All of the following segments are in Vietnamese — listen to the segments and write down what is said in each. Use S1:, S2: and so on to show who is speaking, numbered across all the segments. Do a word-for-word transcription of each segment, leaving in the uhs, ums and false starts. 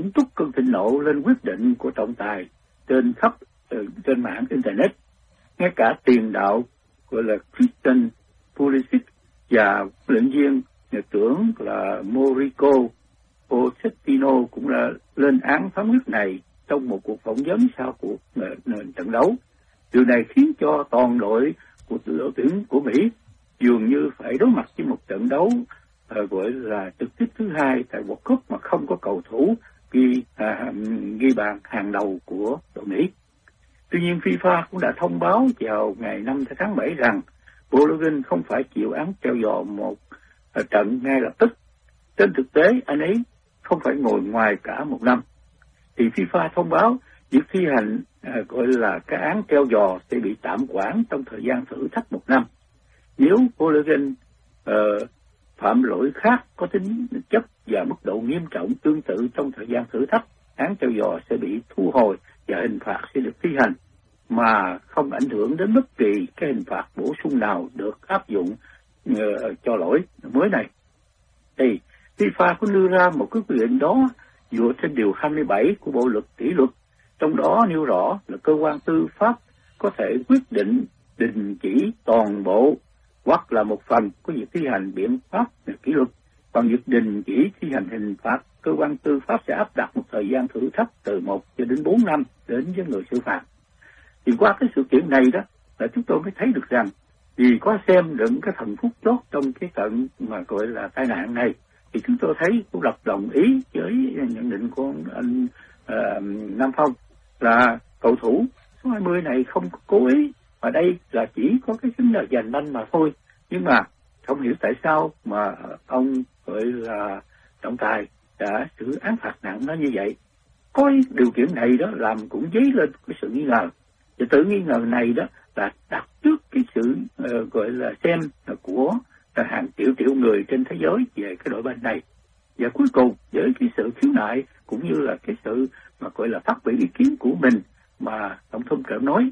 S1: cũng trút cơn thịnh nộ lên quyết định của trọng tài trên khắp uh, trên mạng internet. Ngay cả tiền đạo gọi là Christian Pulisic và huấn luyện viên nhà trưởng là Mauricio Pochettino cũng đã lên án phán quyết này trong một cuộc phỏng vấn sau cuộc uh, trận đấu. Điều này khiến cho toàn đội của đội tuyển của Mỹ dường như phải đối mặt với một trận đấu uh, gọi là trực tiếp thứ hai tại World Cup mà không có cầu thủ ghi uh, ghi bàn hàng đầu của đội Mỹ. Tuy nhiên, FIFA cũng đã thông báo vào ngày năm tháng bảy rằng Balogun không phải chịu án treo giò một uh, trận ngay lập tức. Trên thực tế, anh ấy không phải ngồi ngoài cả một năm. Thì FIFA thông báo việc thi hành uh, gọi là cái án treo giò sẽ bị tạm hoãn trong thời gian thử thách một năm. Nếu Balogun uh, phạm lỗi khác có tính chất và mức độ nghiêm trọng tương tự trong thời gian thử thách, án treo giò sẽ bị thu hồi và hình phạt sẽ được thi hành, mà không ảnh hưởng đến bất kỳ cái hình phạt bổ sung nào được áp dụng uh, cho lỗi mới này. Thì FIFA có đưa ra một cái quyết định đó dựa trên điều hai mươi bảy của Bộ luật kỷ luật, trong đó nêu rõ là cơ quan tư pháp có thể quyết định đình chỉ toàn bộ hoặc là một phần của việc thi hành biện pháp kỷ luật. Còn việc đình chỉ thi hành hình phạt, cơ quan tư pháp sẽ áp đặt một thời gian thử thách từ một cho đến bốn năm đến với người xử phạt. Thì qua cái sự kiện này đó là chúng tôi mới thấy được rằng vì có xem đựng cái thần phúc chốt trong cái trận mà gọi là tai nạn này, thì chúng tôi thấy cũng lập đồng ý với nhận định của anh uh, Nam Phong là cầu thủ số hai mươi này không có cố ý, mà đây là chỉ có cái tính là giành banh mà thôi. Nhưng mà không hiểu tại sao mà ông gọi là trọng tài đã xử án phạt nặng nó như vậy. Có điều kiện này đó làm cũng dấy lên cái sự nghi ngờ. Và tự nghi ngờ này đó là đặt trước cái sự uh, gọi là xem của uh, hàng triệu triệu người trên thế giới về cái đội banh này. Và cuối cùng với cái sự khiếu nại cũng như là cái sự mà gọi là phát biểu ý kiến của mình mà tổng thống Trump nói,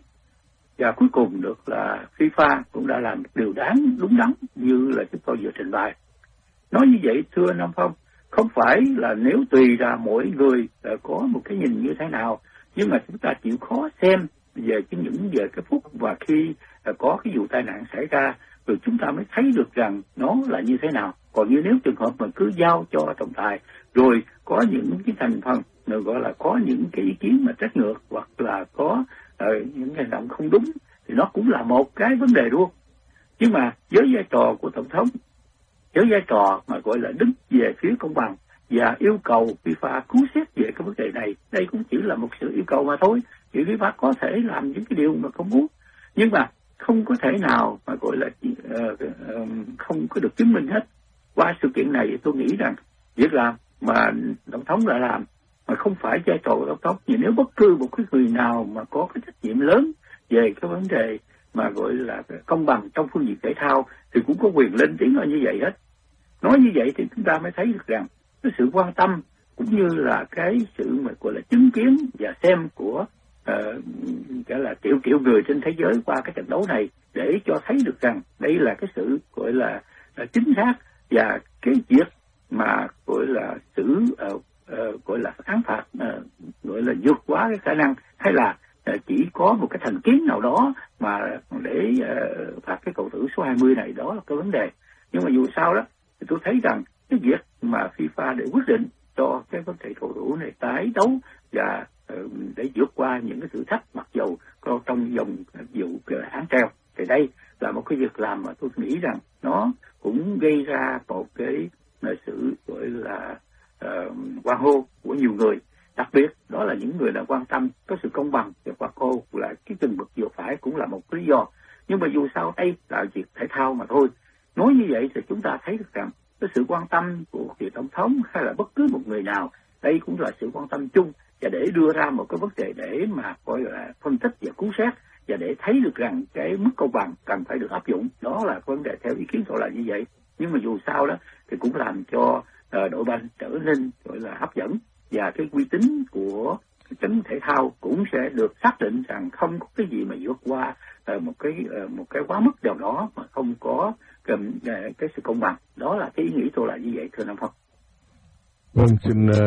S1: và cuối cùng được là FIFA cũng đã làm điều đáng đúng đắn như là chúng tôi vừa trình bày. Nói như vậy thưa Nam Phong, không phải là nếu tùy ra mỗi người có một cái nhìn như thế nào, nhưng mà chúng ta chịu khó xem về cái những về cái phút và khi có cái vụ tai nạn xảy ra, rồi chúng ta mới thấy được rằng nó là như thế nào. Còn như nếu trường hợp mà cứ giao cho trọng tài, rồi có những cái thành phần rồi gọi là có những cái ý kiến mà trái ngược hoặc là có uh, những hành động không đúng, thì nó cũng là một cái vấn đề luôn. Nhưng mà với vai trò của tổng thống, với vai trò mà gọi là đứng về phía công bằng và yêu cầu FIFA cứu xét về cái vấn đề này, đây cũng chỉ là một sự yêu cầu mà thôi. Thì FIFA có thể làm những cái điều mà không muốn, nhưng mà không có thể nào mà gọi là uh, uh, không có được chứng minh hết. Qua sự kiện này tôi nghĩ rằng việc làm mà tổng thống đã làm mà không phải vai trò của tổng thống, thì nếu bất cứ một cái người nào mà có cái trách nhiệm lớn về cái vấn đề mà gọi là công bằng trong phương diện thể thao thì cũng có quyền lên tiếng nói như vậy hết. Nói như vậy thì chúng ta mới thấy được rằng cái sự quan tâm cũng như là cái sự mà gọi là chứng kiến và xem của uh, cả là triệu triệu người trên thế giới qua cái trận đấu này, để cho thấy được rằng đây là cái sự gọi là uh, chính xác, và cái việc mà gọi là xử uh, uh, gọi là án phạt uh, gọi là vượt quá cái khả năng, hay là uh, chỉ có một cái thành kiến nào đó mà để uh, phạt cái cầu thủ số hai mươi này, đó là cái vấn đề. Nhưng mà dù sao đó thì tôi thấy rằng cái việc mà FIFA để quyết định cho cái vấn đề cầu thủ này tái đấu và uh, để vượt qua những cái thử thách mặc dầu có trong vòng vụ án treo, thì đây là một cái việc làm mà tôi nghĩ rằng nó cũng gây ra một cái sự gọi là uh, hoan hô của nhiều người, đặc biệt đó là những người đã quan tâm có sự công bằng, và hoan hô là cái chừng mực vừa phải cũng là một lý do. Nhưng mà dù sao đây là việc thể thao mà thôi. Nói như vậy thì chúng ta thấy được rằng cái sự quan tâm của vị tổng thống hay là bất cứ một người nào, đây cũng là sự quan tâm chung, và để đưa ra một cái vấn đề để mà gọi là phân tích và cứu xét, và để thấy được rằng cái mức công bằng cần phải được áp dụng. Đó là vấn đề theo ý kiến tôi là như vậy. Nhưng mà dù sao đó thì cũng làm cho uh, đội banh trở nên gọi là hấp dẫn, và cái uy tín của chấn thể thao cũng sẽ được xác định rằng không có cái gì mà vượt qua uh, một cái uh, một cái quá mức nào đó mà không có um, uh, cái sự công bằng. Đó là cái ý nghĩ tôi là như vậy thưa Nam Phong.
S2: Vâng, xin uh,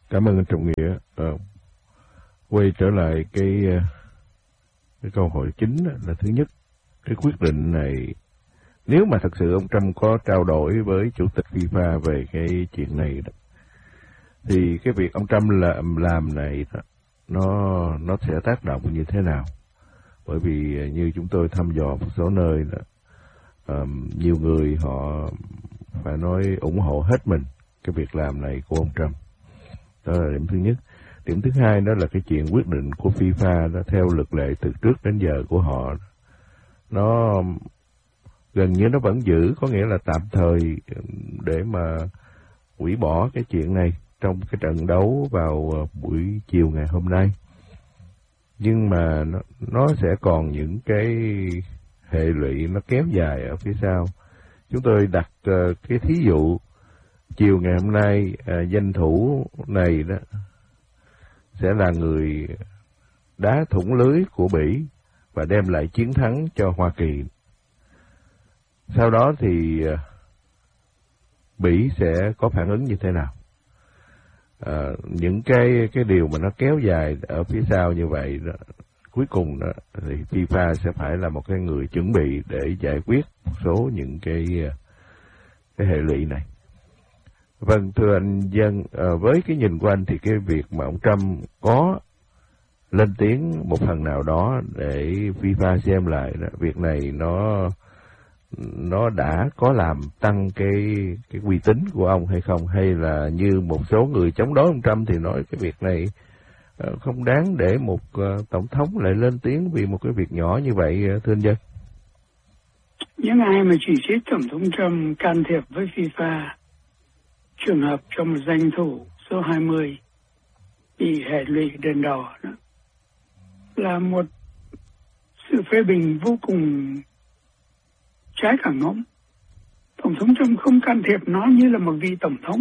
S2: Cảm ơn anh Trọng Nghĩa. À, quay trở lại cái, cái câu hỏi chính là thứ nhất, cái quyết định này, nếu mà thật sự ông Trump có trao đổi với Chủ tịch FIFA về cái chuyện này đó, thì cái việc ông Trump làm, làm này đó, nó nó sẽ tác động như thế nào? Bởi vì như chúng tôi thăm dò một số nơi đó, um, nhiều người họ phải nói ủng hộ hết mình cái việc làm này của ông Trump. Đó là điểm thứ nhất. Điểm thứ hai đó là cái chuyện quyết định của FIFA đó, theo luật lệ từ trước đến giờ của họ, nó gần như nó vẫn giữ, có nghĩa là tạm thời để mà hủy bỏ cái chuyện này trong cái trận đấu vào buổi chiều ngày hôm nay. Nhưng mà nó, nó sẽ còn những cái hệ lụy nó kéo dài ở phía sau. Chúng tôi đặt uh, cái thí dụ chiều ngày hôm nay, uh, danh thủ này đó sẽ là người đá thủng lưới của Bỉ và đem lại chiến thắng cho Hoa Kỳ. Sau đó thì uh, Bỉ sẽ có phản ứng như thế nào? À, những cái cái điều mà nó kéo dài ở phía sau như vậy đó, cuối cùng đó, thì FIFA sẽ phải là một cái người chuẩn bị để giải quyết một số những cái cái hệ lụy này. Vâng, thưa anh Dân, à, với cái nhìn của anh thì cái việc mà ông Trump có lên tiếng một phần nào đó để FIFA xem lại đó, việc này nó nó đã có làm tăng cái cái uy tín của ông hay không, hay là như một số người chống đối ông Trump thì nói cái việc này uh, không đáng để một uh, tổng thống lại lên tiếng vì một cái việc nhỏ như vậy, uh, thưa anh Dân?
S3: Những ai mà chỉ trích tổng thống Trump can thiệp với FIFA, trường hợp cho một danh thủ số hai mươi bị hệ lụy đèn đỏ đó, là một sự phê bình vô cùng trái cả ngỗng. Tổng thống Trump không can thiệp nó như là một vị tổng thống,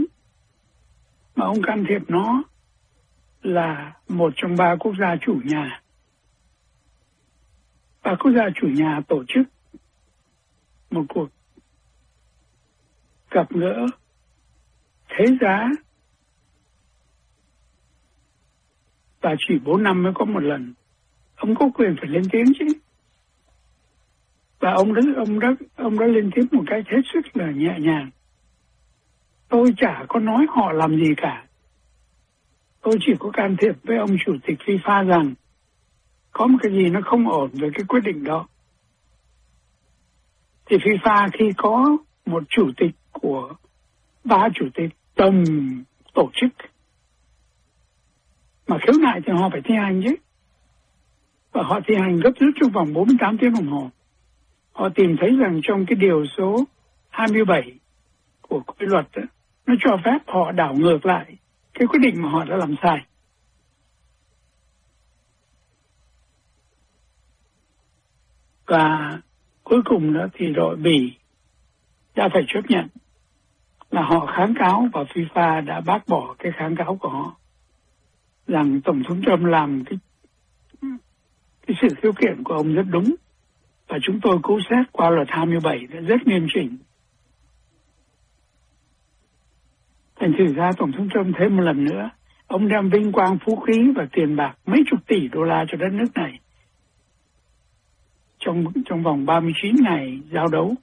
S3: mà ông can thiệp nó là một trong ba quốc gia chủ nhà. Ba quốc gia chủ nhà tổ chức một cuộc gặp gỡ thế giá, và chỉ bốn năm mới có một lần. Ông có quyền phải lên tiếng chứ. Và ông đã, ông đã, ông đã lên tiếng một cách hết sức là nhẹ nhàng. Tôi chả có nói họ làm gì cả. Tôi chỉ có can thiệp với ông chủ tịch FIFA rằng có một cái gì nó không ổn với cái quyết định đó. Thì FIFA khi có một chủ tịch của ba chủ tịch tầm tổ chức mà khiếu nại thì họ phải thi hành chứ. Và họ thi hành gấp rút trong vòng bốn mươi tám tiếng đồng hồ. Họ tìm thấy rằng trong cái điều số hai mươi bảy của quy luật đó, nó cho phép họ đảo ngược lại cái quyết định mà họ đã làm sai. Và cuối cùng đó thì đội Bỉ đã phải chấp nhận là họ kháng cáo, và FIFA đã bác bỏ cái kháng cáo của họ rằng Tổng thống Trump làm cái, cái sự khiếu kiện của ông rất đúng. Và chúng tôi cố xét qua luật hai mươi bảy đã rất nghiêm chỉnh. Thành thử ra Tổng thống Trump thêm một lần nữa, ông đem vinh quang, phú khí và tiền bạc mấy chục tỷ đô la cho đất nước này trong trong vòng ba mươi chín ngày giao đấu.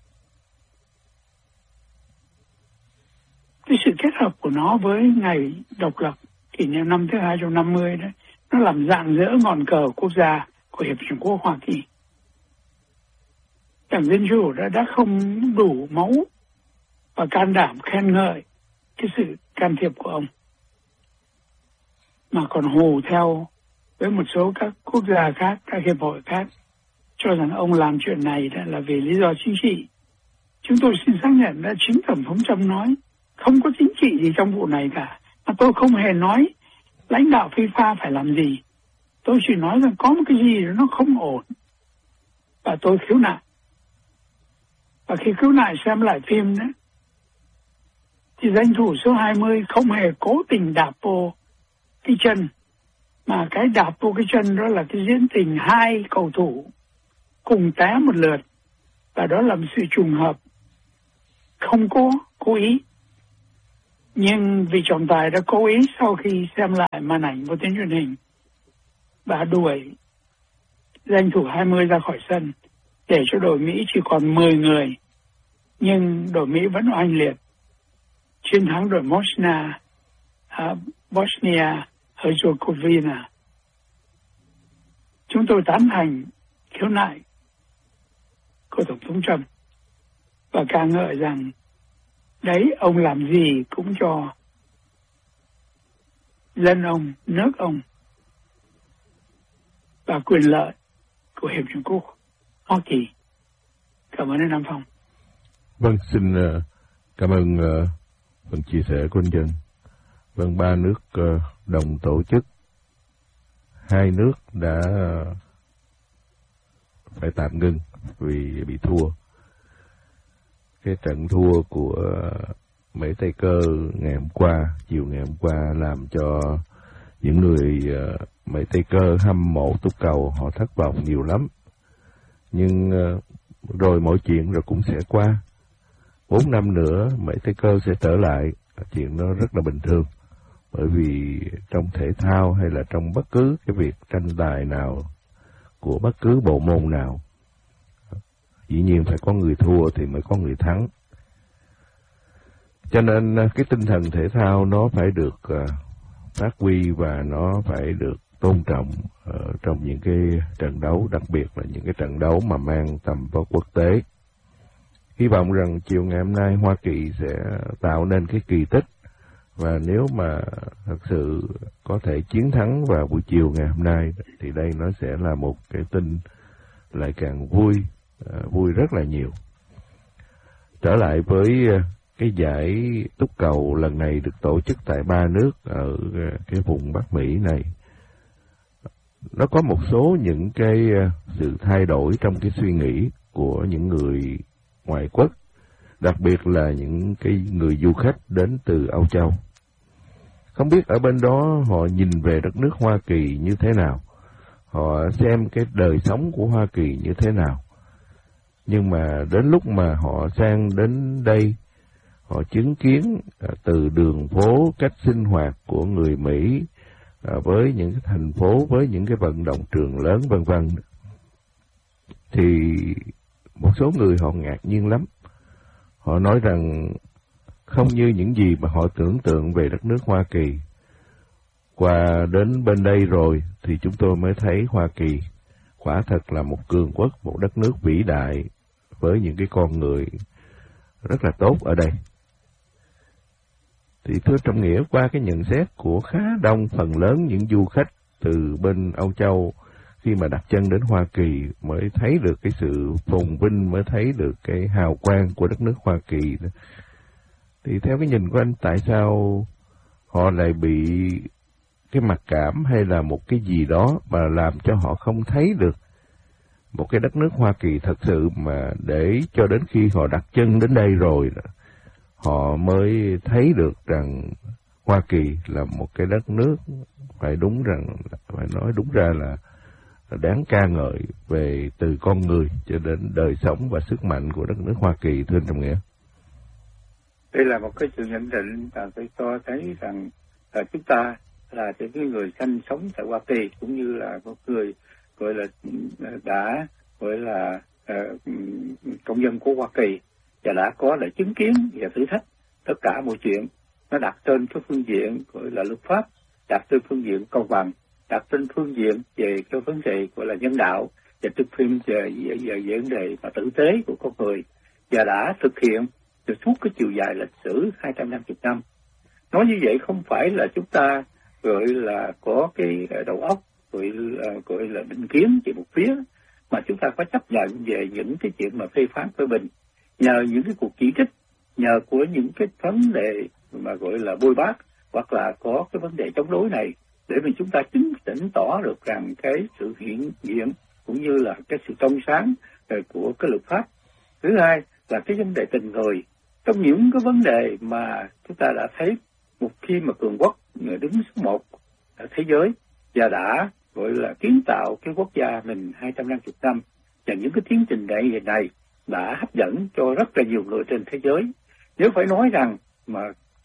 S3: Cái sự kết hợp của nó với ngày độc lập kỷ niệm năm thứ hai trăm năm mươi đó, nó làm rạng rỡ ngọn cờ quốc gia của Hiệp chủng quốc Hoa Kỳ. Đảng Dân Chủ đã, đã không đủ máu và can đảm khen ngợi cái sự can thiệp của ông, mà còn hù theo với một số các quốc gia khác, các hiệp hội khác, cho rằng ông làm chuyện này đó là vì lý do chính trị. Chúng tôi xin xác nhận là chính Tổng thống Trump nói không có chính trị gì trong vụ này cả. Mà tôi không hề nói lãnh đạo FIFA phải làm gì. Tôi chỉ nói rằng có một cái gì đó nó không ổn. Và tôi khiếu nại. Và khi khiếu nại xem lại phim đó, thì danh thủ số hai mươi không hề cố tình đạp vô cái chân. Mà cái đạp vô cái chân đó là cái diễn tình hai cầu thủ cùng té một lượt. Và đó là một sự trùng hợp, không có cố ý. Nhưng vị trọng tài đã cố ý sau khi xem lại màn ảnh vô tuyến truyền hình, bà đuổi danh thủ hai mươi ra khỏi sân để cho đội Mỹ chỉ còn mười người. Nhưng đội Mỹ vẫn oanh liệt, chiến thắng đội Bosnia, uh, Bosnia Herzegovina. Chúng tôi tán thành khiếu nại của Tổng thống Trump và ca ngợi rằng đấy, ông làm gì cũng cho dân ông, nước ông và quyền lợi của Hiệp chủng Quốc Hoa Kỳ. Cảm ơn anh Nam Phong.
S2: Vâng, xin uh, cảm ơn uh, phần chia sẻ của anh Dân. Vâng, ba nước uh, đồng tổ chức, hai nước đã uh, phải tạm ngưng vì bị thua. Cái trận thua của Mỹ Tây Cơ ngày hôm qua, chiều ngày hôm qua làm cho những người uh, Mỹ Tây Cơ hâm mộ túc cầu họ thất vọng nhiều lắm. Nhưng uh, rồi mọi chuyện rồi cũng sẽ qua. Bốn năm nữa Mỹ Tây Cơ sẽ trở lại, chuyện đó rất là bình thường. Bởi vì trong thể thao hay là trong bất cứ cái việc tranh tài nào của bất cứ bộ môn nào, dĩ nhiên phải có người thua thì mới có người thắng. Cho nên cái tinh thần thể thao nó phải được uh, phát huy và nó phải được tôn trọng ở trong những cái trận đấu, đặc biệt là những cái trận đấu mà mang tầm vóc quốc tế. Hy vọng rằng chiều ngày hôm nay Hoa Kỳ sẽ tạo nên cái kỳ tích, và nếu mà thật sự có thể chiến thắng vào buổi chiều ngày hôm nay thì đây nó sẽ là một cái tin lại càng vui, uh, vui rất là nhiều. Trở lại với uh, cái giải túc cầu lần này được tổ chức tại ba nước ở uh, cái vùng Bắc Mỹ này, nó có một số những cái uh, sự thay đổi trong cái suy nghĩ của những người ngoại quốc, đặc biệt là những cái người du khách đến từ Âu Châu. Không biết ở bên đó họ nhìn về đất nước Hoa Kỳ như thế nào, họ xem cái đời sống của Hoa Kỳ như thế nào. Nhưng mà đến lúc mà họ sang đến đây, họ chứng kiến từ đường phố, cách sinh hoạt của người Mỹ với những cái thành phố, với những cái vận động trường lớn vân vân, thì một số người họ ngạc nhiên lắm. Họ nói rằng không như những gì mà họ tưởng tượng về đất nước Hoa Kỳ. Qua đến bên đây rồi thì chúng tôi mới thấy Hoa Kỳ quả thật là một cường quốc, một đất nước vĩ đại với những cái con người rất là tốt ở đây. Thì thưa Trọng Nghĩa, qua cái nhận xét của khá đông phần lớn những du khách từ bên Âu Châu khi mà đặt chân đến Hoa Kỳ mới thấy được cái sự phồn vinh, mới thấy được cái hào quang của đất nước Hoa Kỳ. Thì theo cái nhìn của anh, tại sao họ lại bị cái mặc cảm hay là một cái gì đó mà làm cho họ không thấy được một cái đất nước Hoa Kỳ thật sự, mà để cho đến khi họ đặt chân đến đây rồi họ mới thấy được rằng Hoa Kỳ là một cái đất nước phải đúng rằng phải nói đúng ra là đáng ca ngợi về từ con người cho đến đời sống và sức mạnh của đất nước Hoa Kỳ, thưa anh Trọng Nghĩa.
S1: Đây là một cái sự nhận định và tôi cho thấy rằng là chúng ta là những người sinh sống tại Hoa Kỳ, cũng như là một người gọi là đã gọi là uh, công dân của Hoa Kỳ và đã có lại chứng kiến và thử thách tất cả mọi chuyện. Nó đặt trên cái phương diện gọi là luật pháp, đặt trên phương diện công bằng, đặt trên phương diện về cái vấn đề gọi là nhân đạo, và thực hiện về, về, về, về vấn đề mà tử tế của con người, và đã thực hiện từ suốt cái chiều dài lịch sử hai trăm năm mươi năm. Nói như vậy không phải là chúng ta gọi là có cái đầu óc gọi là, gọi là định kiến chỉ một phía, mà chúng ta có chấp nhận về những cái chuyện mà phê phán phê bình, nhờ những cái cuộc chỉ trích, nhờ của những cái vấn đề mà gọi là bôi bác, hoặc là có cái vấn đề chống đối này, để mà chúng ta chứng tỉnh tỏ được rằng cái sự hiện diện cũng như là cái sự trong sáng của cái luật pháp. Thứ hai là cái vấn đề tình người. Trong những cái vấn đề mà chúng ta đã thấy, một khi mà cường quốc đứng số một ở thế giới và đã gọi là kiến tạo cái quốc gia mình hai trăm năm mươi năm, và những cái tiến trình này này đã hấp dẫn cho rất là nhiều người trên thế giới. Nếu phải nói rằng mà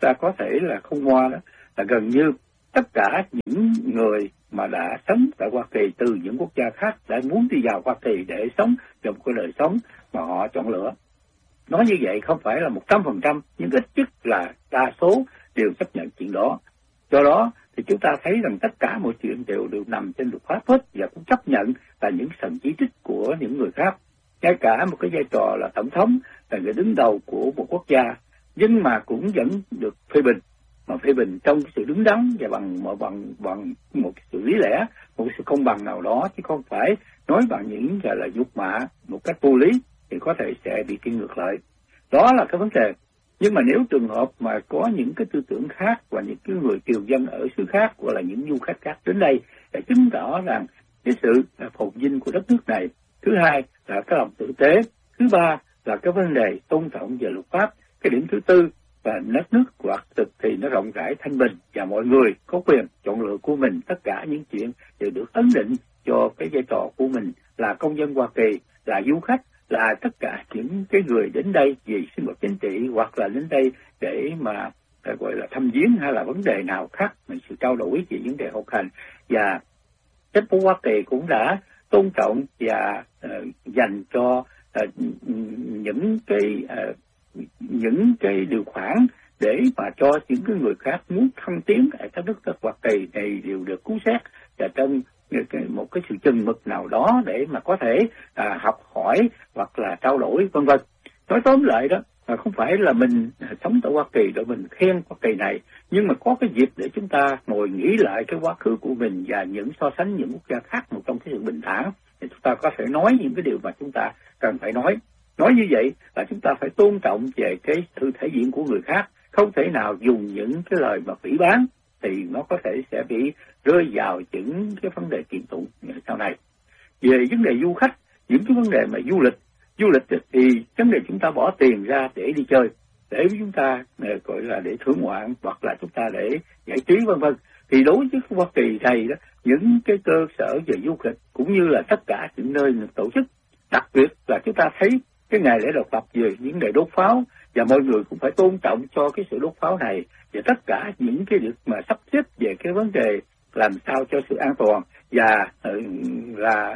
S1: ta có thể là không hoa đó là gần như tất cả những người mà đã sống tại Hoa Kỳ từ những quốc gia khác đã muốn đi vào Hoa Kỳ để sống trong cái đời sống mà họ chọn lựa. Nói như vậy không phải là một trăm phần trăm, nhưng ít nhất là đa số đều chấp nhận chuyện đó. Do đó thì chúng ta thấy rằng tất cả mọi chuyện đều đều nằm trên luật pháp hết, và cũng chấp nhận là những sự chỉ trích của những người khác. Ngay cả một cái vai trò là tổng thống, là người đứng đầu của một quốc gia, nhưng mà cũng vẫn được phê bình, mà phê bình trong sự đứng đắn và bằng một bằng bằng một sự lý lẽ, một sự công bằng nào đó, chứ không phải nói bằng những gọi là nhục mạ một cách vô lý thì có thể sẽ bị đi ngược lại. Đó là cái vấn đề. Nhưng mà nếu trường hợp mà có những cái tư tưởng khác và những cái người kiều dân ở xứ khác, hoặc là những du khách khác đến đây để chứng tỏ rằng cái sự phồn vinh của đất nước này, thứ hai là cái lòng tử tế, thứ ba là cái vấn đề tôn trọng về luật pháp, cái điểm thứ tư và đất nước hoặc thực thì nó rộng rãi thanh bình và mọi người có quyền chọn lựa của mình. Tất cả những chuyện đều được ấn định cho cái vai trò của mình là công dân Hoa Kỳ, là du khách, là tất cả những cái người đến đây vì sinh hoạt chính trị hoặc là đến đây để mà gọi là thăm viếng hay là vấn đề nào khác, mình sự trao đổi về vấn đề học hành. Và chính phủ Hoa Kỳ cũng đã tôn trọng và uh, dành cho uh, những cái uh, những cái điều khoản để mà cho những cái người khác muốn thăng tiến ở các nước đất Hoa Kỳ này đều được cứu xét và trong một cái sự chừng mực nào đó để mà có thể à, học hỏi hoặc là trao đổi vân vân. Nói tóm lại đó, à, không phải là mình sống tại Hoa Kỳ rồi mình khen Hoa Kỳ này, nhưng mà có cái dịp để chúng ta ngồi nghĩ lại cái quá khứ của mình và những so sánh những quốc gia khác một trong cái sự bình thản, thì chúng ta có thể nói những cái điều mà chúng ta cần phải nói. Nói như vậy là chúng ta phải tôn trọng về cái sự thể hiện của người khác, không thể nào dùng những cái lời mà phỉ báng thì nó có thể sẽ bị rơi vào những cái vấn đề kiện tụng sau này. Về vấn đề du khách, những cái vấn đề mà du lịch, du lịch thì vấn đề chúng ta bỏ tiền ra để đi chơi, để chúng ta gọi là để thưởng ngoạn hoặc là chúng ta để giải trí vân vân. Thì đối với Hoa Kỳ này đó, những cái cơ sở về du lịch cũng như là tất cả những nơi được tổ chức, đặc biệt là chúng ta thấy cái ngày lễ độc lập về những ngày đốt pháo, và mọi người cũng phải tôn trọng cho cái sự đốt pháo này, và tất cả những cái việc mà sắp xếp về cái vấn đề làm sao cho sự an toàn và là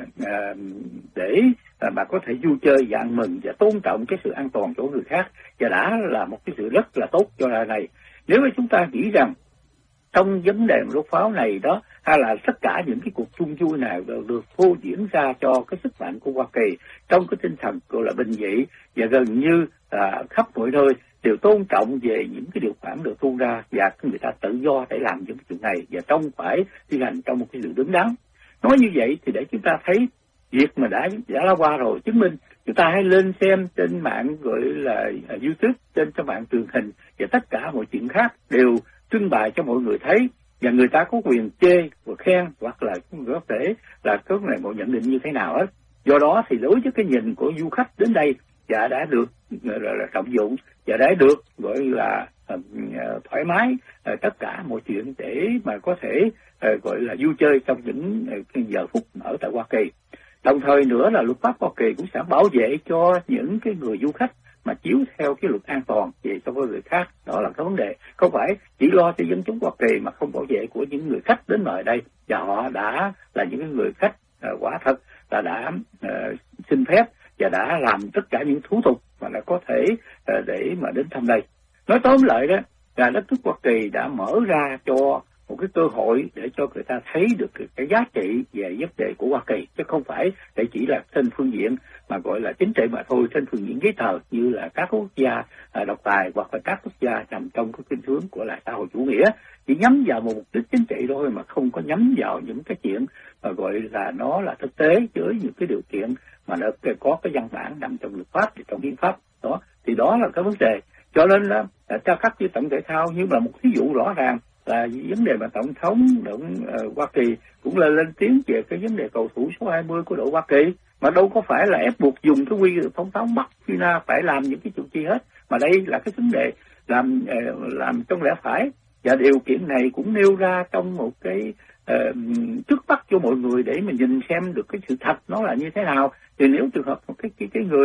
S1: để mà có thể vui chơi và ăn mừng và tôn trọng cái sự an toàn của người khác, và đã là một cái sự rất là tốt cho đời này. Nếu mà chúng ta nghĩ rằng trong vấn đề đốt pháo này đó, hay là tất cả những cái cuộc chung vui này đều được phô diễn ra cho cái sức mạnh của Hoa Kỳ trong cái tinh thần gọi là bình dị, và gần như à, khắp mọi nơi đều tôn trọng về những cái điều khoản được tuôn ra, và người ta tự do để làm những cái chuyện này và trong phải thi hành trong một cái sự đứng đắn. Nói như vậy thì để chúng ta thấy việc mà đã đã qua rồi chứng minh, chúng ta hãy lên xem trên mạng gọi là YouTube, trên các mạng truyền hình và tất cả mọi chuyện khác đều trưng bày cho mọi người thấy, và người ta có quyền chê và khen hoặc là có thể là có này một nhận định như thế nào hết. Do đó thì đối với cái nhìn của du khách đến đây và đã được là, là trọng dụng và đã được gọi là uh, thoải mái uh, tất cả mọi chuyện để mà có thể uh, gọi là vui chơi trong những uh, giờ phút ở tại Hoa Kỳ. Đồng thời nữa là luật pháp Hoa Kỳ cũng sẽ bảo vệ cho những cái người du khách mà chiếu theo cái luật an toàn về so với người khác. Đó là cái vấn đề, không phải chỉ lo cho dân chúng Hoa Kỳ mà không bảo vệ của những người khách đến nơi đây, và họ đã là những người khách uh, quả thật là đã uh, xin phép và đã làm tất cả những thủ tục mà đã có thể uh, để mà đến thăm đây. Nói tóm lại đó là đất nước Hoa Kỳ đã mở ra cho một cái cơ hội để cho người ta thấy được cái giá trị về vấn đề của Hoa Kỳ, chứ không phải để chỉ là trên phương diện mà gọi là chính trị mà thôi, trên phương diện giấy tờ như là các quốc gia độc tài hoặc là các quốc gia nằm trong cái khuynh hướng của là xã hội chủ nghĩa, chỉ nhắm vào một mục đích chính trị thôi mà không có nhắm vào những cái chuyện mà gọi là nó là thực tế với những cái điều kiện mà nó có cái văn bản nằm trong luật pháp, trong hiến pháp đó. Thì đó là cái vấn đề. Cho nên đó, cho các cái tổng thể thao như là một ví dụ rõ ràng là vấn đề mà tổng thống động uh, Hoa Kỳ cũng là lên tiếng về cái vấn đề cầu thủ số hai mươi của đội Hoa Kỳ, mà đâu có phải là ép buộc dùng cái quy tổng thống bắt China phải làm những cái chuyện chi hết, mà đây là cái vấn đề làm uh, làm trong lẽ phải, và điều kiện này cũng nêu ra trong một cái uh, trước mắt cho mọi người để mình nhìn xem được cái sự thật nó là như thế nào. Thì nếu trường hợp một cái cái cái người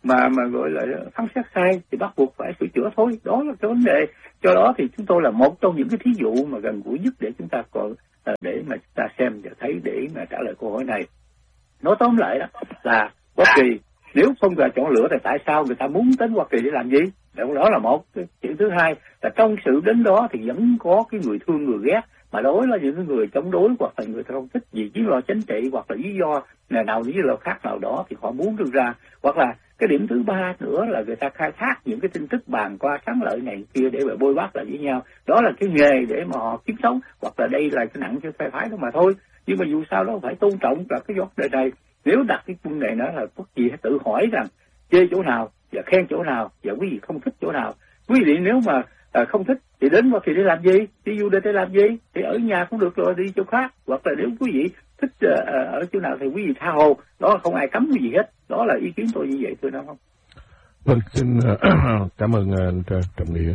S1: mà mà gọi là phán xét sai thì bắt buộc phải sửa chữa thôi. Đó là cái vấn đề. Do đó thì chúng tôi là một trong những cái thí dụ mà gần gũi nhất để chúng ta còn để mà chúng ta xem và thấy để mà trả lời câu hỏi này. Nói tóm lại đó là Hoa Kỳ nếu không là chọn lựa thì tại sao người ta muốn đến Hoa Kỳ để làm gì? Đó là một. Chuyện thứ hai là trong sự đến đó thì vẫn có cái người thương người ghét, mà đối là những người chống đối hoặc là người không thích gì lý do chính trị hoặc là lý do nào nào lý do khác nào đó thì họ muốn đưa ra. Hoặc là cái điểm thứ ba nữa là người ta khai thác những cái tin tức bàn qua thắng lợi này kia để mà bôi bác lại với nhau. Đó là cái nghề để mà họ kiếm sống, hoặc là đây là cái nặng cho phe phái đó mà thôi. Nhưng mà dù sao đó phải tôn trọng là cái vấn đề này. Nếu đặt cái vấn đề đó là bất gì hãy tự hỏi rằng chê chỗ nào và khen chỗ nào và quý vị không thích chỗ nào. Quý vị nếu mà à, không thích thì đến Hoa Kỳ để làm gì? Đi du lịch để làm gì? Thì ở nhà cũng được rồi, đi chỗ khác. Hoặc là nếu quý vị thích uh, ở chỗ nào thì quý vị tha hồ. Đó không ai cấm quý vị hết. Đó là ý kiến tôi như vậy, tôi nói không?
S2: Vâng, xin uh, cảm ơn anh uh, Trọng Nghĩa.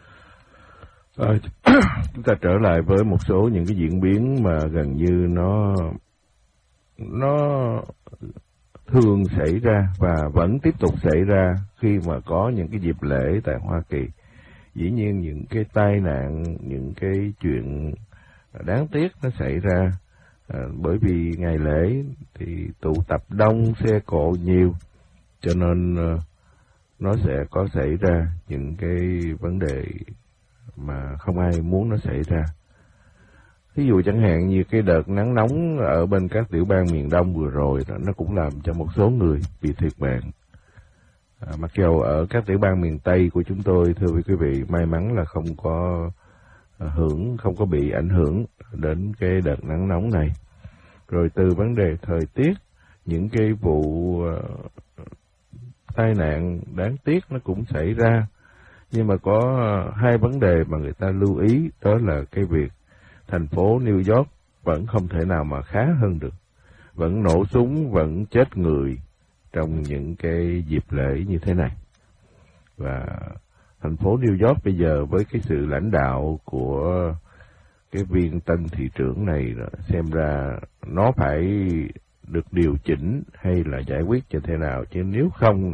S2: Uh, chúng ta trở lại với một số những cái diễn biến mà gần như nó nó thường xảy ra và vẫn tiếp tục xảy ra khi mà có những cái dịp lễ tại Hoa Kỳ. Dĩ nhiên những cái tai nạn, những cái chuyện đáng tiếc nó xảy ra à, bởi vì ngày lễ thì tụ tập đông, xe cộ nhiều, cho nên à, nó sẽ có xảy ra những cái vấn đề mà không ai muốn nó xảy ra. Ví dụ chẳng hạn như cái đợt nắng nóng ở bên các tiểu bang miền Đông vừa rồi đó, nó cũng làm cho một số người bị thiệt mạng. À, mặc dù ở các tiểu bang miền Tây của chúng tôi, thưa quý vị, may mắn là không có hưởng, không có bị ảnh hưởng đến cái đợt nắng nóng này. Rồi từ vấn đề thời tiết, những cái vụ uh, tai nạn đáng tiếc nó cũng xảy ra. Nhưng mà có uh, hai vấn đề mà người ta lưu ý, đó là cái việc thành phố New York vẫn không thể nào mà khá hơn được. Vẫn nổ súng, vẫn chết người trong những cái dịp lễ như thế này. Và thành phố New York bây giờ với cái sự lãnh đạo của cái viên tân thị trưởng này xem ra nó phải được điều chỉnh hay là giải quyết như thế nào, chứ nếu không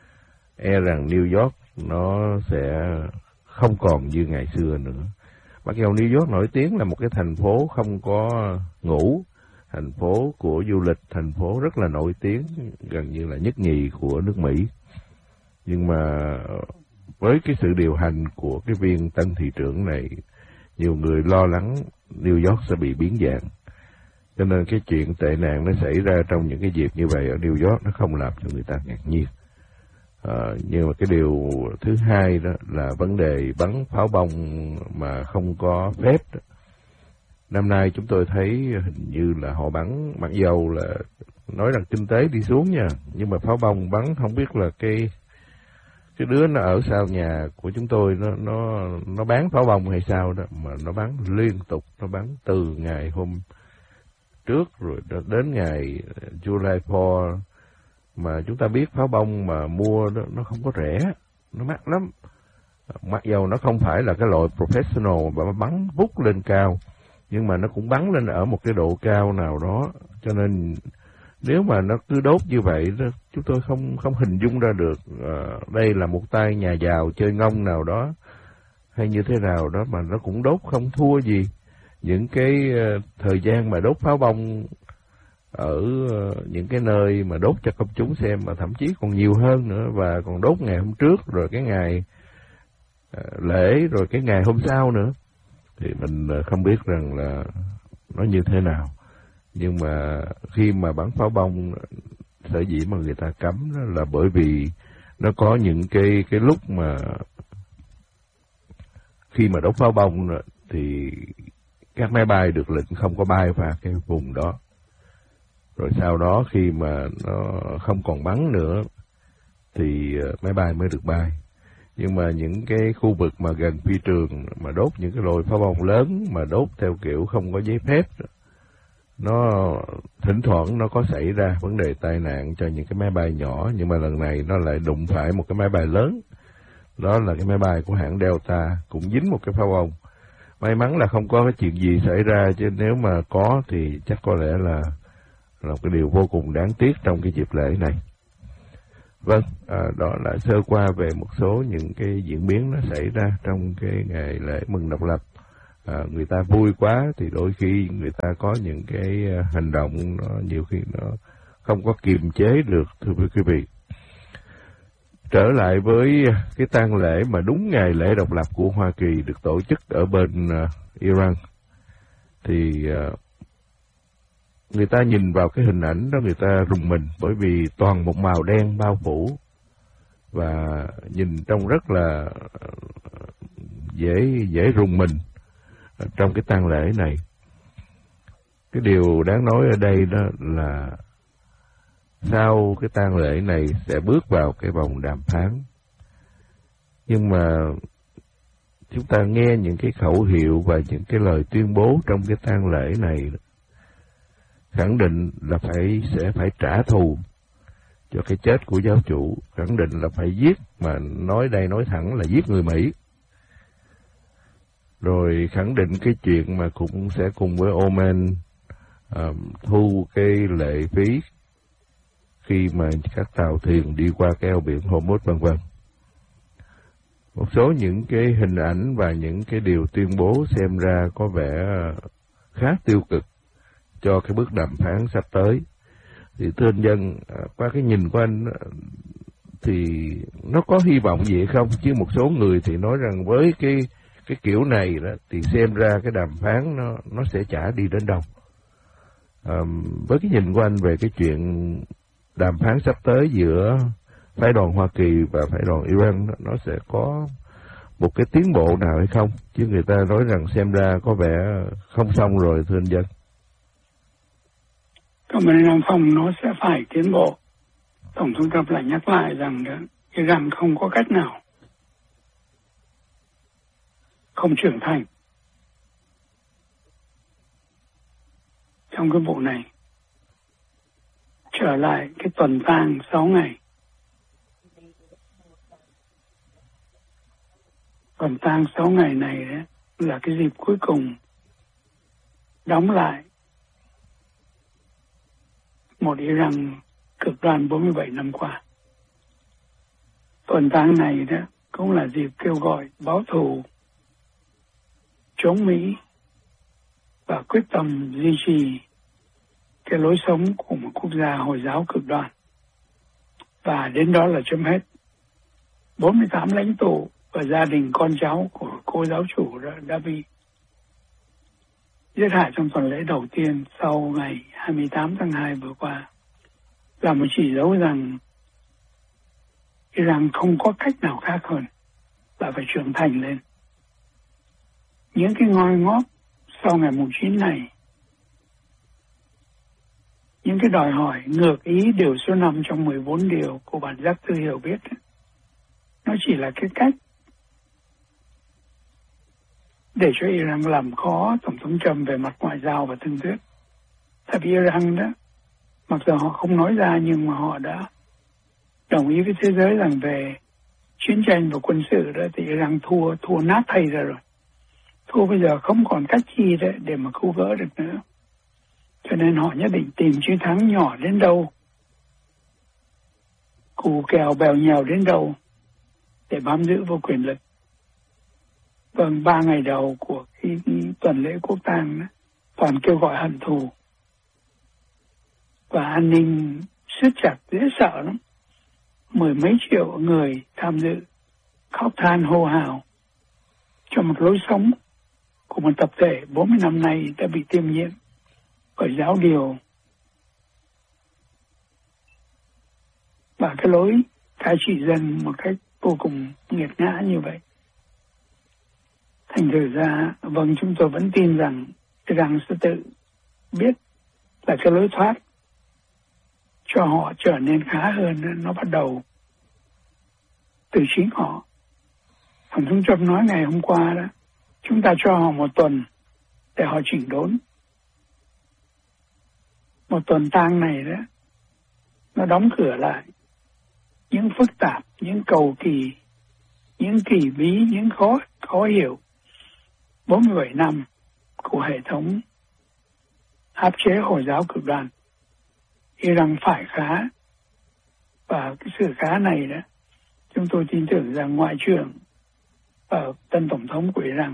S2: e rằng New York nó sẽ không còn như ngày xưa nữa. Mặc dù New York nổi tiếng là một cái thành phố không có ngủ, thành phố của du lịch, thành phố rất là nổi tiếng, gần như là nhất nhì của nước Mỹ. Nhưng mà với cái sự điều hành của cái viên tân thị trưởng này, nhiều người lo lắng New York sẽ bị biến dạng. Cho nên cái chuyện tệ nạn nó xảy ra trong những cái dịp như vậy ở New York nó không làm cho người ta ngạc nhiên. À, nhưng mà cái điều thứ hai đó là vấn đề bắn pháo bông mà không có phép đó. Năm nay chúng tôi thấy hình như là họ bắn, mặc dầu là nói rằng kinh tế đi xuống nha, nhưng mà pháo bông bắn không biết là cái cái đứa nó ở sau nhà của chúng tôi nó nó nó bán pháo bông hay sao đó mà nó bắn liên tục, nó bắn từ ngày hôm trước rồi đến ngày July fourth. Mà chúng ta biết pháo bông mà mua đó, nó không có rẻ, nó mắc lắm. Mặc dầu nó không phải là cái loại professional mà bắn vút lên cao, nhưng mà nó cũng bắn lên ở một cái độ cao nào đó. Cho nên nếu mà nó cứ đốt như vậy đó, chúng tôi không không hình dung ra được à, đây là một tay nhà giàu chơi ngông nào đó hay như thế nào đó, mà nó cũng đốt không thua gì những cái uh, thời gian mà đốt pháo bông ở uh, những cái nơi mà đốt cho công chúng xem, mà thậm chí còn nhiều hơn nữa, và còn đốt ngày hôm trước rồi cái ngày uh, lễ rồi cái ngày hôm sau nữa. Thì mình uh, không biết rằng là nó như thế nào. Nhưng mà khi mà bắn pháo bông, sở dĩ mà người ta cấm đó là bởi vì nó có những cái cái lúc mà khi mà đốt pháo bông thì các máy bay được lệnh không có bay vào cái vùng đó. Rồi sau đó khi mà nó không còn bắn nữa thì máy bay mới được bay. Nhưng mà những cái khu vực mà gần phi trường mà đốt những cái loại pháo bông lớn mà đốt theo kiểu không có giấy phép, nó thỉnh thoảng nó có xảy ra vấn đề tai nạn cho những cái máy bay nhỏ. Nhưng mà lần này nó lại đụng phải một cái máy bay lớn, đó là cái máy bay của hãng Delta, cũng dính một cái pháo bông. May mắn là không có cái chuyện gì xảy ra, chứ nếu mà có thì chắc có lẽ là là một cái điều vô cùng đáng tiếc trong cái dịp lễ này. Vâng, à, đó là sơ qua về một số những cái diễn biến nó xảy ra trong cái ngày lễ mừng độc lập. À, người ta vui quá thì đôi khi người ta có những cái hành động nó nhiều khi nó không có kiềm chế được, thưa quý vị. Trở lại với cái tang lễ mà đúng ngày lễ độc lập của Hoa Kỳ được tổ chức ở bên uh, Iran, thì uh, người ta nhìn vào cái hình ảnh đó người ta rùng mình, bởi vì toàn một màu đen bao phủ và nhìn trông rất là dễ dễ rùng mình trong cái tang lễ này. Cái điều đáng nói ở đây đó là sau cái tang lễ này sẽ bước vào cái vòng đàm phán. Nhưng mà chúng ta nghe những cái khẩu hiệu và những cái lời tuyên bố trong cái tang lễ này khẳng định là phải sẽ phải trả thù cho cái chết của giáo chủ, khẳng định là phải giết, mà nói đây nói thẳng là giết người Mỹ. Rồi khẳng định cái chuyện mà cũng sẽ cùng với Oman uh, thu cái lệ phí khi mà các tàu thuyền đi qua cái eo biển Hormuz vân vân. Một số những cái hình ảnh và những cái điều tuyên bố xem ra có vẻ khá tiêu cực cho cái bước đàm phán sắp tới. Thì thưa anh Dân, qua cái nhìn của anh thì nó có hy vọng gì không? Chứ một số người thì nói rằng với cái cái kiểu này đó thì xem ra cái đàm phán nó nó sẽ chả đi đến đâu. À, với cái nhìn của anh về cái chuyện đàm phán sắp tới giữa phái đoàn Hoa Kỳ và phái đoàn Iran, nó sẽ có một cái tiến bộ nào hay không? Chứ người ta nói rằng xem ra có vẻ không xong rồi, thưa anh Dân.
S3: Còn bên Nam Phong nó sẽ phải tiến bộ. Tổng thống Trump lại nhắc lại rằng đó, Iran không có cách nào không trưởng thành trong cái vụ này. Trở lại cái tuần tang sáu ngày. Tuần tang sáu ngày này đấy là cái dịp cuối cùng đóng lại một Iran cực đoan bốn mươi bảy năm qua. Tuần tang này đó cũng là dịp kêu gọi báo thù, chống Mỹ và quyết tâm duy trì cái lối sống của một quốc gia Hồi giáo cực đoan. Và đến đó là chấm hết. bốn mươi tám lãnh tụ và gia đình con cháu của cô giáo chủ đã, đã bị giết hại trong tuần lễ đầu tiên sau ngày hai mươi tám tháng hai vừa qua, là một chỉ dấu rằng Iran không có cách nào khác hơn là phải trưởng thành lên. Những cái ngoi ngót sau ngày mùng chín này, những cái đòi hỏi ngược ý điều số năm trong mười bốn điều của bản giác tư hiểu biết, nó chỉ là cái cách để cho Iran làm khó Tổng thống Trump về mặt ngoại giao và thương thuyết. Tại vì Iran đó, mặc dù họ không nói ra nhưng mà họ đã đồng ý với thế giới rằng về chiến tranh và quân sự đó thì Iran thua, thua nát thay ra rồi. Thua bây giờ không còn cách chi đấy để mà cứu vớt được nữa. Cho nên họ nhất định tìm chiến thắng nhỏ đến đâu, cù kèo bèo nhèo đến đâu để bám giữ vô quyền lực. Vâng, ba ngày đầu của cái tuần lễ quốc tang đó, toàn kêu gọi hận thù. Và an ninh siết chặt dễ sợ lắm. Mười mấy triệu người tham dự, khóc than hô hào cho một lối sống của một tập thể bốn mươi năm nay đã bị tiêm nhiễm bởi giáo điều và cái lối cai trị dân một cách vô cùng nghiệt ngã như vậy. Thành thử ra, vâng, chúng tôi vẫn tin rằng Iran sẽ tự biết là cái lối thoát cho họ trở nên khá hơn, nó bắt đầu từ chính họ. Tổng thống Trump nói ngày hôm qua đó, chúng ta cho họ một tuần để họ chỉnh đốn. Một tuần tang này đó, nó đóng cửa lại những phức tạp, những cầu kỳ, những kỳ bí, những khó, khó hiểu bốn mươi bảy năm của hệ thống áp chế Hồi giáo cực đoan. Iran phải khá Và cái sự khá này đó, chúng tôi tin tưởng rằng Ngoại trưởng và tân Tổng thống của Iran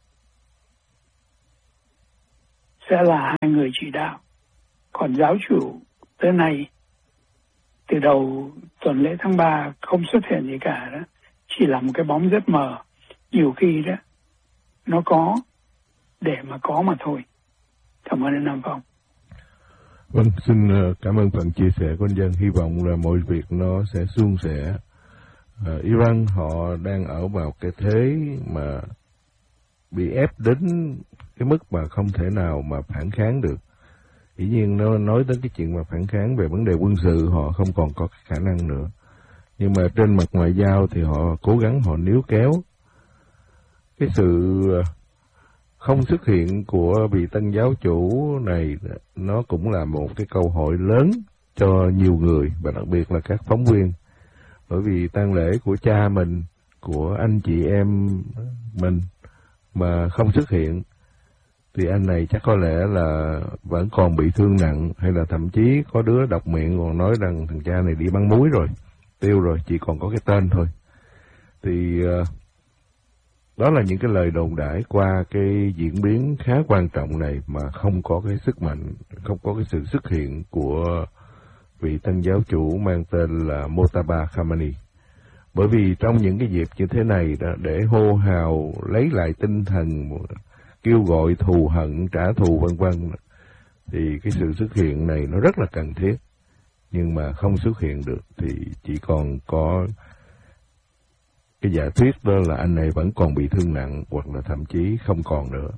S3: sẽ là hai người chỉ đạo. Còn giáo chủ tới nay, từ đầu tuần lễ tháng ba không xuất hiện gì cả đó, chỉ là một cái bóng rất mờ. Nhiều khi đó, nó có để mà có mà thôi. Cảm ơn anh Nam Phong.
S2: Vâng, xin cảm ơn phần chia sẻ của anh Dân. Hy vọng là mọi việc nó sẽ suôn sẻ. À, Iran họ đang ở vào cái thế mà bị ép đến cái mức mà không thể nào mà phản kháng được. Dĩ nhiên nó nói đến cái chuyện mà phản kháng về vấn đề quân sự họ không còn có cái khả năng nữa. Nhưng mà trên mặt ngoại giao thì họ cố gắng họ níu kéo. Cái sự không xuất hiện của vị tân giáo chủ này nó cũng là một cái câu hỏi lớn cho nhiều người và đặc biệt là các phóng viên. Bởi vì tang lễ của cha mình, của anh chị em mình mà không xuất hiện thì anh này chắc có lẽ là vẫn còn bị thương nặng, hay là thậm chí có đứa đọc miệng còn nói rằng thằng cha này đi bắn muối rồi, tiêu rồi, chỉ còn có cái tên thôi. Thì đó là những cái lời đồn đãi qua cái diễn biến khá quan trọng này mà không có cái sức mạnh, không có cái sự xuất hiện của vị tân giáo chủ mang tên là Mojtaba Khamenei. Bởi vì trong những cái dịp như thế này đó, để hô hào lấy lại tinh thần, kêu gọi thù hận, trả thù vân vân, thì cái sự xuất hiện này nó rất là cần thiết. Nhưng mà không xuất hiện được thì chỉ còn có cái giả thuyết đó là anh này vẫn còn bị thương nặng hoặc là thậm chí không còn nữa.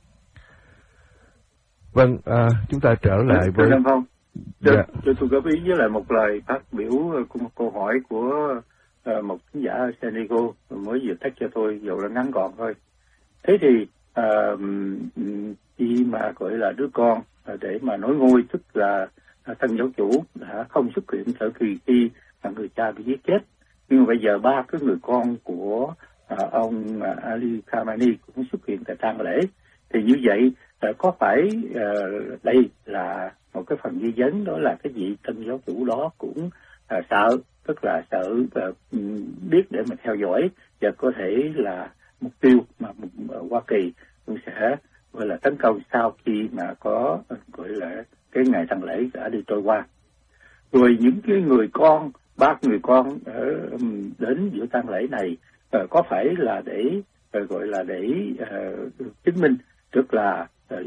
S2: Vâng, à, chúng ta trở lại với...
S1: Thưa Phong,
S2: dạ.
S1: cho tôi góp ý với lại một lời phát biểu của một câu hỏi của uh, một khán giả ở San Diego mới vừa thách cho tôi, dù là ngắn gọn thôi. Thế thì uh, khi mà gọi là đứa con để mà nối ngôi, tức là tân giáo chủ đã không xuất hiện thời kỳ khi người cha bị giết chết. Nhưng mà bây giờ ba cái người con của uh, ông uh, Ali Khamenei cũng xuất hiện tại tang lễ. Thì như vậy uh, có phải uh, đây là một cái phần nghi vấn, đó là cái vị tân giáo chủ đó cũng uh, sợ, tức là sợ uh, biết để mà theo dõi và có thể là mục tiêu mà uh, Hoa Kỳ cũng sẽ gọi là tấn công sau khi mà có uh, gọi là cái ngày tang lễ đã đi trôi qua. Rồi những cái người con, ba người con ở đến giữa tang lễ này uh, có phải là để uh, gọi là để uh, chứng minh, tức là uh,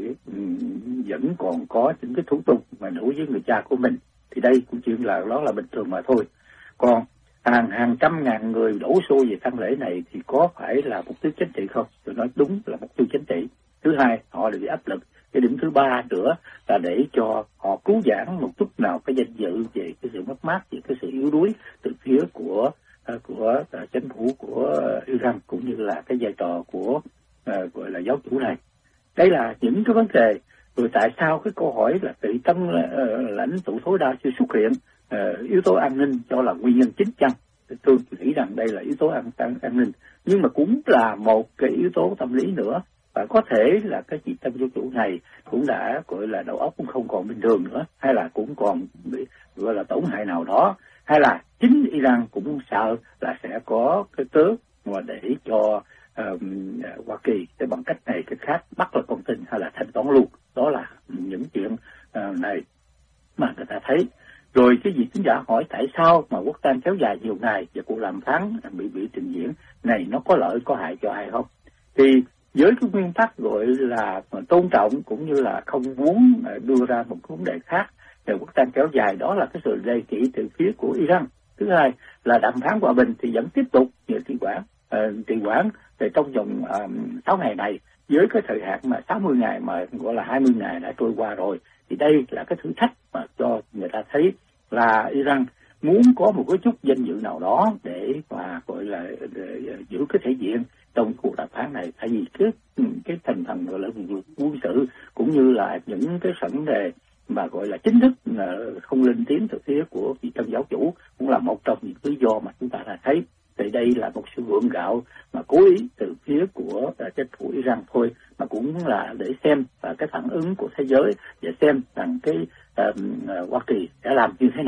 S1: vẫn còn có những cái thủ tục mà đối với người cha của mình, thì đây cũng chuyện là đó là bình thường mà thôi. Còn hàng hàng trăm ngàn người đổ xô về tang lễ này thì có phải là mục tiêu chính trị không? Tôi nói đúng là mục tiêu chính trị. Thứ hai, họ bị áp lực. Cái điểm thứ ba nữa là để cho họ cứu vãn một chút nào cái danh dự về cái sự mất mát, về cái sự yếu đuối từ phía của uh, của uh, chính phủ của uh, Iran, cũng như là cái vai trò của uh, gọi là giáo chủ này. Đây là những cái vấn đề. Rồi tại sao cái câu hỏi là tỷ tân uh, lãnh tụ tối đa chưa xuất hiện, uh, yếu tố an ninh cho là nguyên nhân chính chăng? Tôi nghĩ rằng đây là yếu tố an, an, an ninh, nhưng mà cũng là một cái yếu tố tâm lý nữa. Và có thể là cái vị tân giáo chủ này cũng đã gọi là đầu óc cũng không còn bình thường nữa, hay là cũng còn bị gọi là tổn hại nào đó, hay là chính Iran cũng sợ là sẽ có cái cớ mà để cho um, Hoa Kỳ để bằng cách này cái khác bắt là con tin hay là thanh toán luôn. Đó là những chuyện uh, này mà người ta thấy. Rồi cái gì chính giả hỏi tại sao mà quốc tang kéo dài nhiều ngày và cuộc đàm phán bị bị trình diễn này nó có lợi có hại cho ai không? Thì với cái nguyên tắc gọi là tôn trọng cũng như là không muốn đưa ra một vấn đề khác về quốc tang kéo dài, đó là cái sự đề nghị từ phía của Iran. Thứ hai là đàm phán hòa bình thì vẫn tiếp tục như trì hoãn uh, trì hoãn để trong vòng uh, sáu ngày này, với cái thời hạn mà sáu mươi ngày mà gọi là hai mươi ngày đã trôi qua rồi. Thì đây là cái thử thách mà cho người ta thấy là Iran muốn có một cái chút danh dự nào đó để mà gọi là để giữ cái thể diện trong cuộc đàm phán này, tại vì cái cái thành phần gọi là quân sự cũng như là những cái vấn đề mà gọi là chính thức là không lên tiếng từ phía của vị tân giáo chủ cũng là một trong những lý do mà chúng ta đã thấy. Thì đây là một sự gượng gạo mà cố ý từ phía của chính phủ Iran thôi, mà cũng là để xem và cái phản ứng của thế giới và xem rằng cái uh, Hoa Kỳ sẽ làm như thế nào.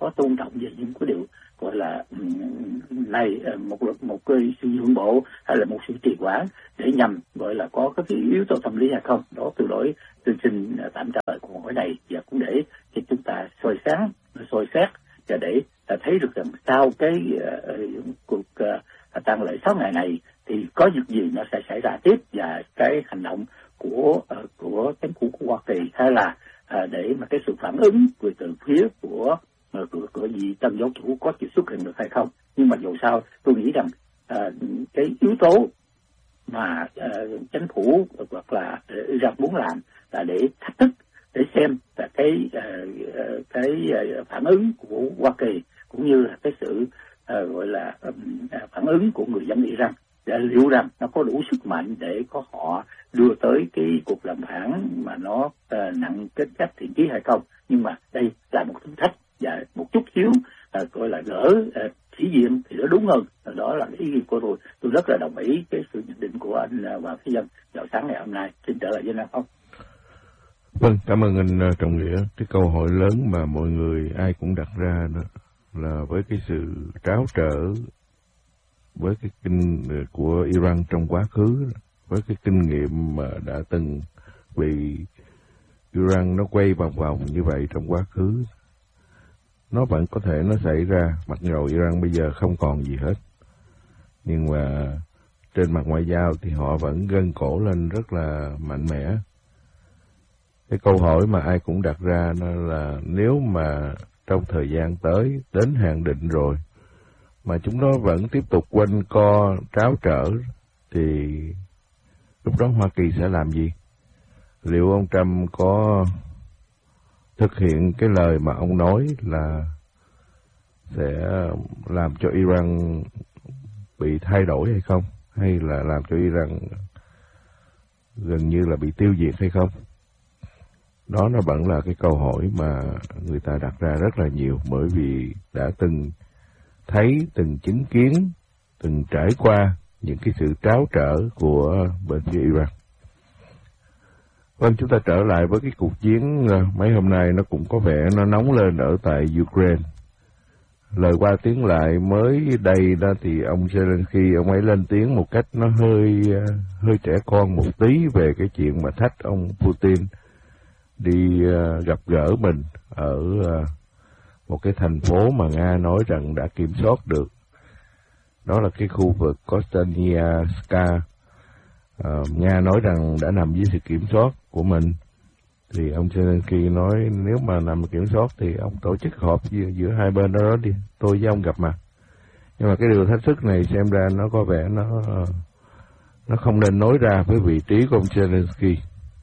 S1: có tôn trọng về những cái điều gọi là này một một cái sự nhượng bộ hay là một sự trì hoãn để nhằm gọi là có cái yếu tố tâm lý hay không. Đó tôi đổi tôi xin tạm trả lời câu hỏi này và cũng để cho chúng ta soi sáng soi xét và để ta thấy được rằng sau cái uh, cuộc uh, tang lễ sáu ngày này thì có việc gì nó sẽ xảy ra tiếp, và cái hành động của uh, của chính phủ của Hoa Kỳ hay là uh, để mà cái sự phản ứng của từ phía của uh, của, của vị tân giáo chủ có chịu xuất hiện được hay không. Nhưng mà dù sao tôi nghĩ rằng uh, cái yếu tố mà uh, chính phủ hoặc là uh, Iran muốn làm là để thách thức, để xem là cái uh, cái uh, phản ứng của Hoa Kỳ cũng như là cái sự uh, gọi là um, phản ứng của người dân Iran, để liệu rằng nó có đủ sức mạnh để có họ đưa tới cái cuộc làm phản mà nó uh, nặng tính chất thiện chí hay không. Nhưng mà đây là một thử thách và một chút xíu uh, gọi là gỡ uh, chỉ diện thì nó đúng hơn. Đó là cái ý kiến của tôi. Tôi rất là đồng ý cái sự nhận định của anh uh, Hoàng Thế Dân vào sáng ngày hôm nay. Xin trở lại với anh không.
S2: Vâng, cảm ơn anh Trọng Nghĩa. Cái câu hỏi lớn mà mọi người ai cũng đặt ra đó là với cái sự tráo trở với cái kinh của Iran trong quá khứ, với cái kinh nghiệm mà đã từng bị Iran nó quay vòng vòng như vậy trong quá khứ, nó vẫn có thể nó xảy ra, mặc dù Iran bây giờ không còn gì hết. Nhưng mà trên mặt ngoại giao thì họ vẫn gân cổ lên rất là mạnh mẽ. Cái câu hỏi mà ai cũng đặt ra đó là nếu mà trong thời gian tới đến hạn định rồi mà chúng nó vẫn tiếp tục quanh co tráo trở thì lúc đó Hoa Kỳ sẽ làm gì? Liệu ông Trump có thực hiện cái lời mà ông nói là sẽ làm cho Iran bị thay đổi hay không? Hay là làm cho Iran gần như là bị tiêu diệt hay không? Đó nó vẫn là cái câu hỏi mà người ta đặt ra rất là nhiều, bởi vì đã từng thấy, từng chứng kiến, từng trải qua những cái sự tráo trở của bên phía Iran. Vâng, chúng ta trở lại với cái cuộc chiến mấy hôm nay nó cũng có vẻ nó nóng lên ở tại Ukraine. Lời qua tiếng lại mới đây đó thì ông Zelensky, ông ấy lên tiếng một cách nó hơi hơi trẻ con một tí về cái chuyện mà thách ông Putin đi uh, gặp gỡ mình ở uh, một cái thành phố mà Nga nói rằng đã kiểm soát được. Đó là cái khu vực Kostanyanska. Uh, Nga nói rằng đã nằm dưới sự kiểm soát của mình. Thì ông Zelensky nói nếu mà nằm kiểm soát thì ông tổ chức họp giữa, giữa hai bên đó đi, tôi với ông gặp mặt. Nhưng mà cái điều thách thức này xem ra nó có vẻ nó uh, nó không nên nói ra với vị trí của ông Zelensky.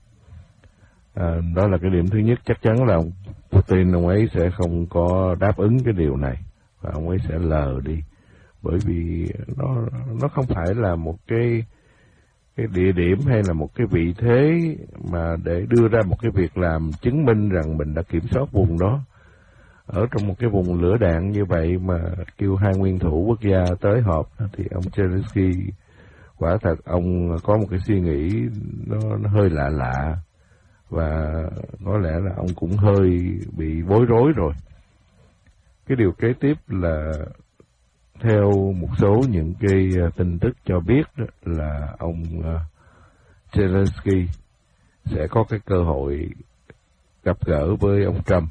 S2: À, đó là cái điểm thứ nhất. Chắc chắn là ông Putin ông ấy sẽ không có đáp ứng cái điều này và ông ấy sẽ lờ đi, bởi vì nó nó không phải là một cái cái địa điểm hay là một cái vị thế mà để đưa ra một cái việc làm chứng minh rằng mình đã kiểm soát vùng đó. Ở trong một cái vùng lửa đạn như vậy mà kêu hai nguyên thủ quốc gia tới họp thì ông Zelensky quả thật ông có một cái suy nghĩ nó, nó hơi lạ lạ. Và có lẽ là ông cũng hơi bị bối rối rồi. Cái điều kế tiếp là theo một số những cái tin tức cho biết đó, là ông uh, Zelensky sẽ có cái cơ hội gặp gỡ với ông Trump.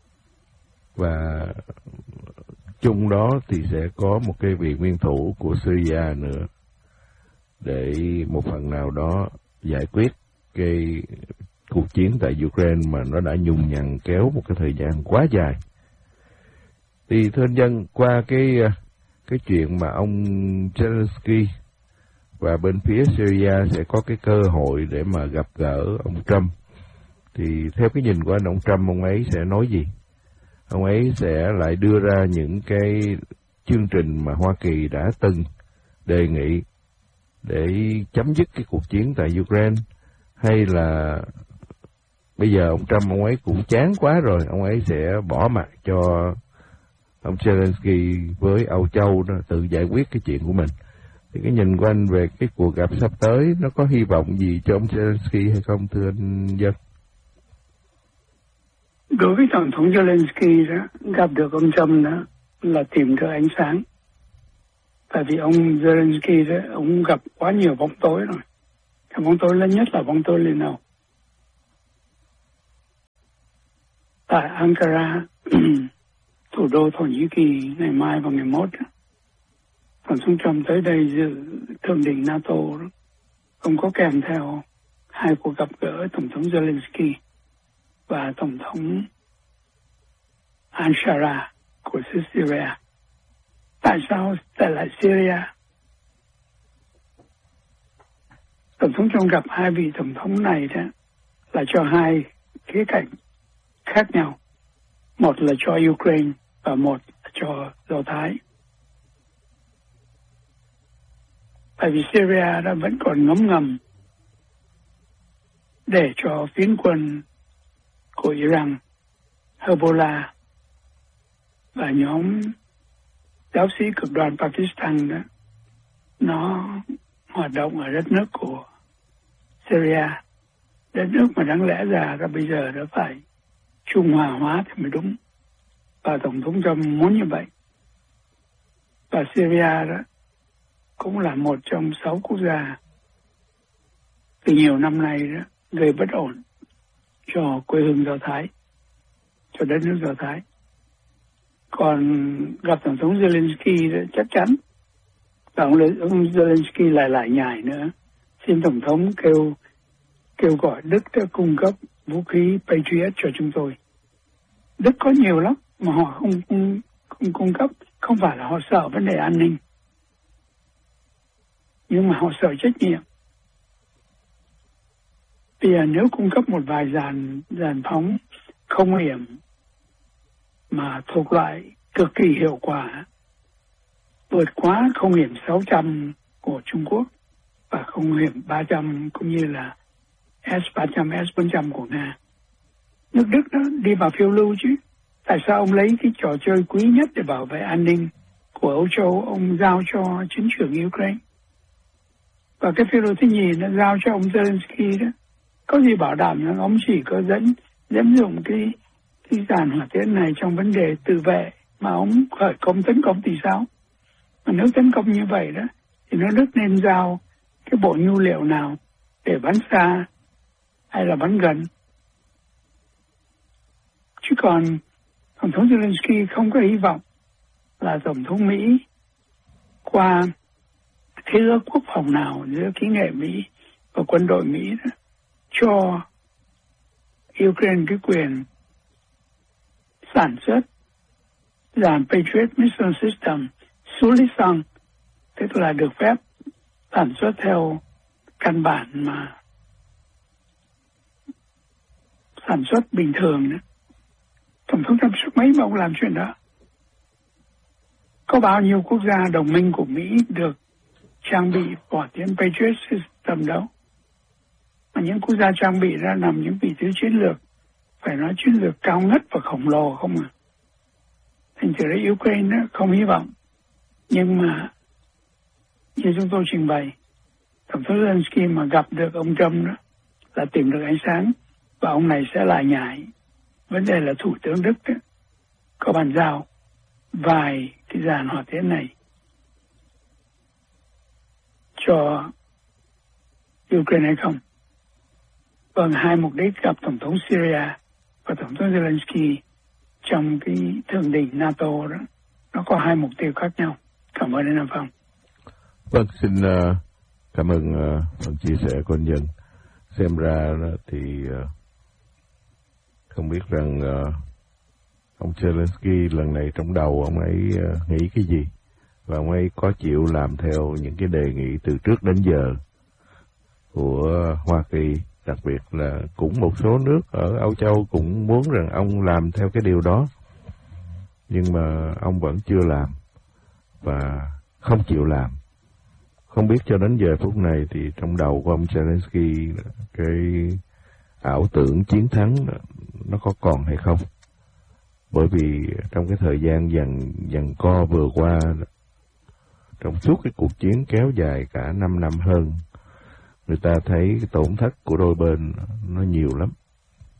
S2: Và chung đó thì sẽ có một cái vị nguyên thủ của Syria nữa để một phần nào đó giải quyết cái cuộc chiến tại Ukraine mà nó đã nhùng nhằn kéo một cái thời gian quá dài. Thì thưa anh Dân, qua cái cái chuyện mà ông Zelensky và bên phía Syria sẽ có cái cơ hội để mà gặp gỡ ông Trump, thì theo cái nhìn của anh, ông Trump ông ấy sẽ nói gì? Ông ấy sẽ lại đưa ra những cái chương trình mà Hoa Kỳ đã từng đề nghị để chấm dứt cái cuộc chiến tại Ukraine, hay là bây giờ ông Trump ông ấy cũng chán quá rồi, ông ấy sẽ bỏ mặc cho ông Zelensky với Âu Châu đó tự giải quyết cái chuyện của mình? Thì cái nhìn của anh về cái cuộc gặp sắp tới nó có hy vọng gì cho ông Zelensky hay không, thưa anh Dân?
S3: đối với Tổng thống Zelensky đó, gặp được ông Trump đó là tìm được ánh sáng. Tại vì ông Zelensky đó, ông gặp quá nhiều bóng tối rồi. Cái bóng tối lớn nhất là bóng tối lên nào. Tại Ankara, thủ đô Thổ Nhĩ Kỳ, ngày mai và ngày mốt, Tổng thống Trump tới đây dự thượng đỉnh NATO. Ông có kèm theo hai cuộc gặp gỡ Tổng thống Zelensky và Tổng thống Al-Shara của xứ Syria. Tại sao tại lại Syria? Tổng thống Trump gặp hai vị Tổng thống này đó là cho hai khía cạnh khác nhau. Một là cho Ukraine và một là cho Do Thái. Tại vì Syria đã vẫn còn ngấm ngầm để cho phiến quân của Iran, Hezbollah và nhóm giáo sĩ cực đoan Pakistan đó, nó hoạt động ở đất nước của Syria, đất nước mà đáng lẽ ra là bây giờ đã phải trung hòa hóa thì mới đúng. Và Tổng thống Trump muốn như vậy. Và Syria đó cũng là một trong sáu quốc gia từ nhiều năm nay đó gây bất ổn cho quê hương Do Thái, cho đất nước Do Thái. Còn gặp Tổng thống Zelensky đó, chắc chắn. Và ông, ông Zelensky lại lại nhảy nữa. Xin Tổng thống kêu kêu gọi Đức đã cung cấp vũ khí Patriot cho chúng tôi. Đức có nhiều lắm mà họ không, không, không cung cấp. Không phải là họ sợ vấn đề an ninh, nhưng mà họ sợ trách nhiệm. Bây giờ nếu cung cấp một vài dàn, dàn phóng không hiểm mà thuộc loại cực kỳ hiệu quả, vượt quá không hiểm sáu trăm của Trung Quốc và không hiểm ba trăm cũng như là S ba trăm, S bốn trăm của Nga, nước Đức nó đi vào phiêu lưu chứ. Tại sao ông lấy cái trò chơi quý nhất để bảo vệ an ninh của Âu Châu, ông giao cho chính trường Ukraine? Và cái phiêu lưu thứ nhì nó giao cho ông Zelensky đó. Có gì bảo đảm rằng ông chỉ có dẫn dẫn dụng cái cái dàn hỏa tiễn này trong vấn đề tự vệ mà ông khởi công tấn công thì sao? Mà nếu tấn công như vậy đó thì nó Đức nên giao cái bộ nhu liệu nào để bắn xa hay là bắn gần? Chứ còn Tổng thống Zelensky không có hy vọng là Tổng thống Mỹ qua thế ước quốc phòng nào giữa kỹ nghệ Mỹ và quân đội Mỹ đó, cho Ukraine cái quyền sản xuất dàn Patriot Missile System xuống lý xong, tức là được phép sản xuất theo căn bản mà sản xuất bình thường nữa. Tổng thống Trump suốt mấy mà ông làm chuyện đó. Có bao nhiêu quốc gia đồng minh của Mỹ được trang bị hỏa tiễn Patriot System đâu. Mà những quốc gia trang bị ra nằm những vị trí chiến lược, phải nói chiến lược cao ngất và khổng lồ không à. Thành thử ra Ukraine không hy vọng. Nhưng mà như chúng tôi trình bày, Tổng thống Zelensky mà gặp được ông Trump đó là tìm được ánh sáng, và ông này sẽ lại nhảy. Vấn đề là Thủ tướng Đức đó, có bàn giao vài cái dàn hỏa tiễn này cho Ukraine hay không. Vâng, hai mục đích gặp Tổng thống Syria và Tổng thống Zelensky trong cái thượng đỉnh NATO đó, nó có hai mục tiêu khác nhau. Cảm ơn anh Nam Phong.
S2: Vâng, xin uh, cảm ơn uh, phần chia sẻ của anh Nhân. Xem ra uh, thì uh, không biết rằng uh, ông Zelensky lần này trong đầu ông ấy uh, nghĩ cái gì, và ông ấy có chịu làm theo những cái đề nghị từ trước đến giờ của Hoa Kỳ, đặc biệt là cũng một số nước ở Âu Châu cũng muốn rằng ông làm theo cái điều đó, nhưng mà ông vẫn chưa làm và không chịu làm. Không biết cho đến giờ phút này thì trong đầu của ông Zelensky cái ảo tưởng chiến thắng nó có còn hay không? Bởi vì trong cái thời gian giằng giằng co vừa qua, trong suốt cái cuộc chiến kéo dài cả năm năm hơn, người ta thấy cái tổn thất của đôi bên nó nhiều lắm.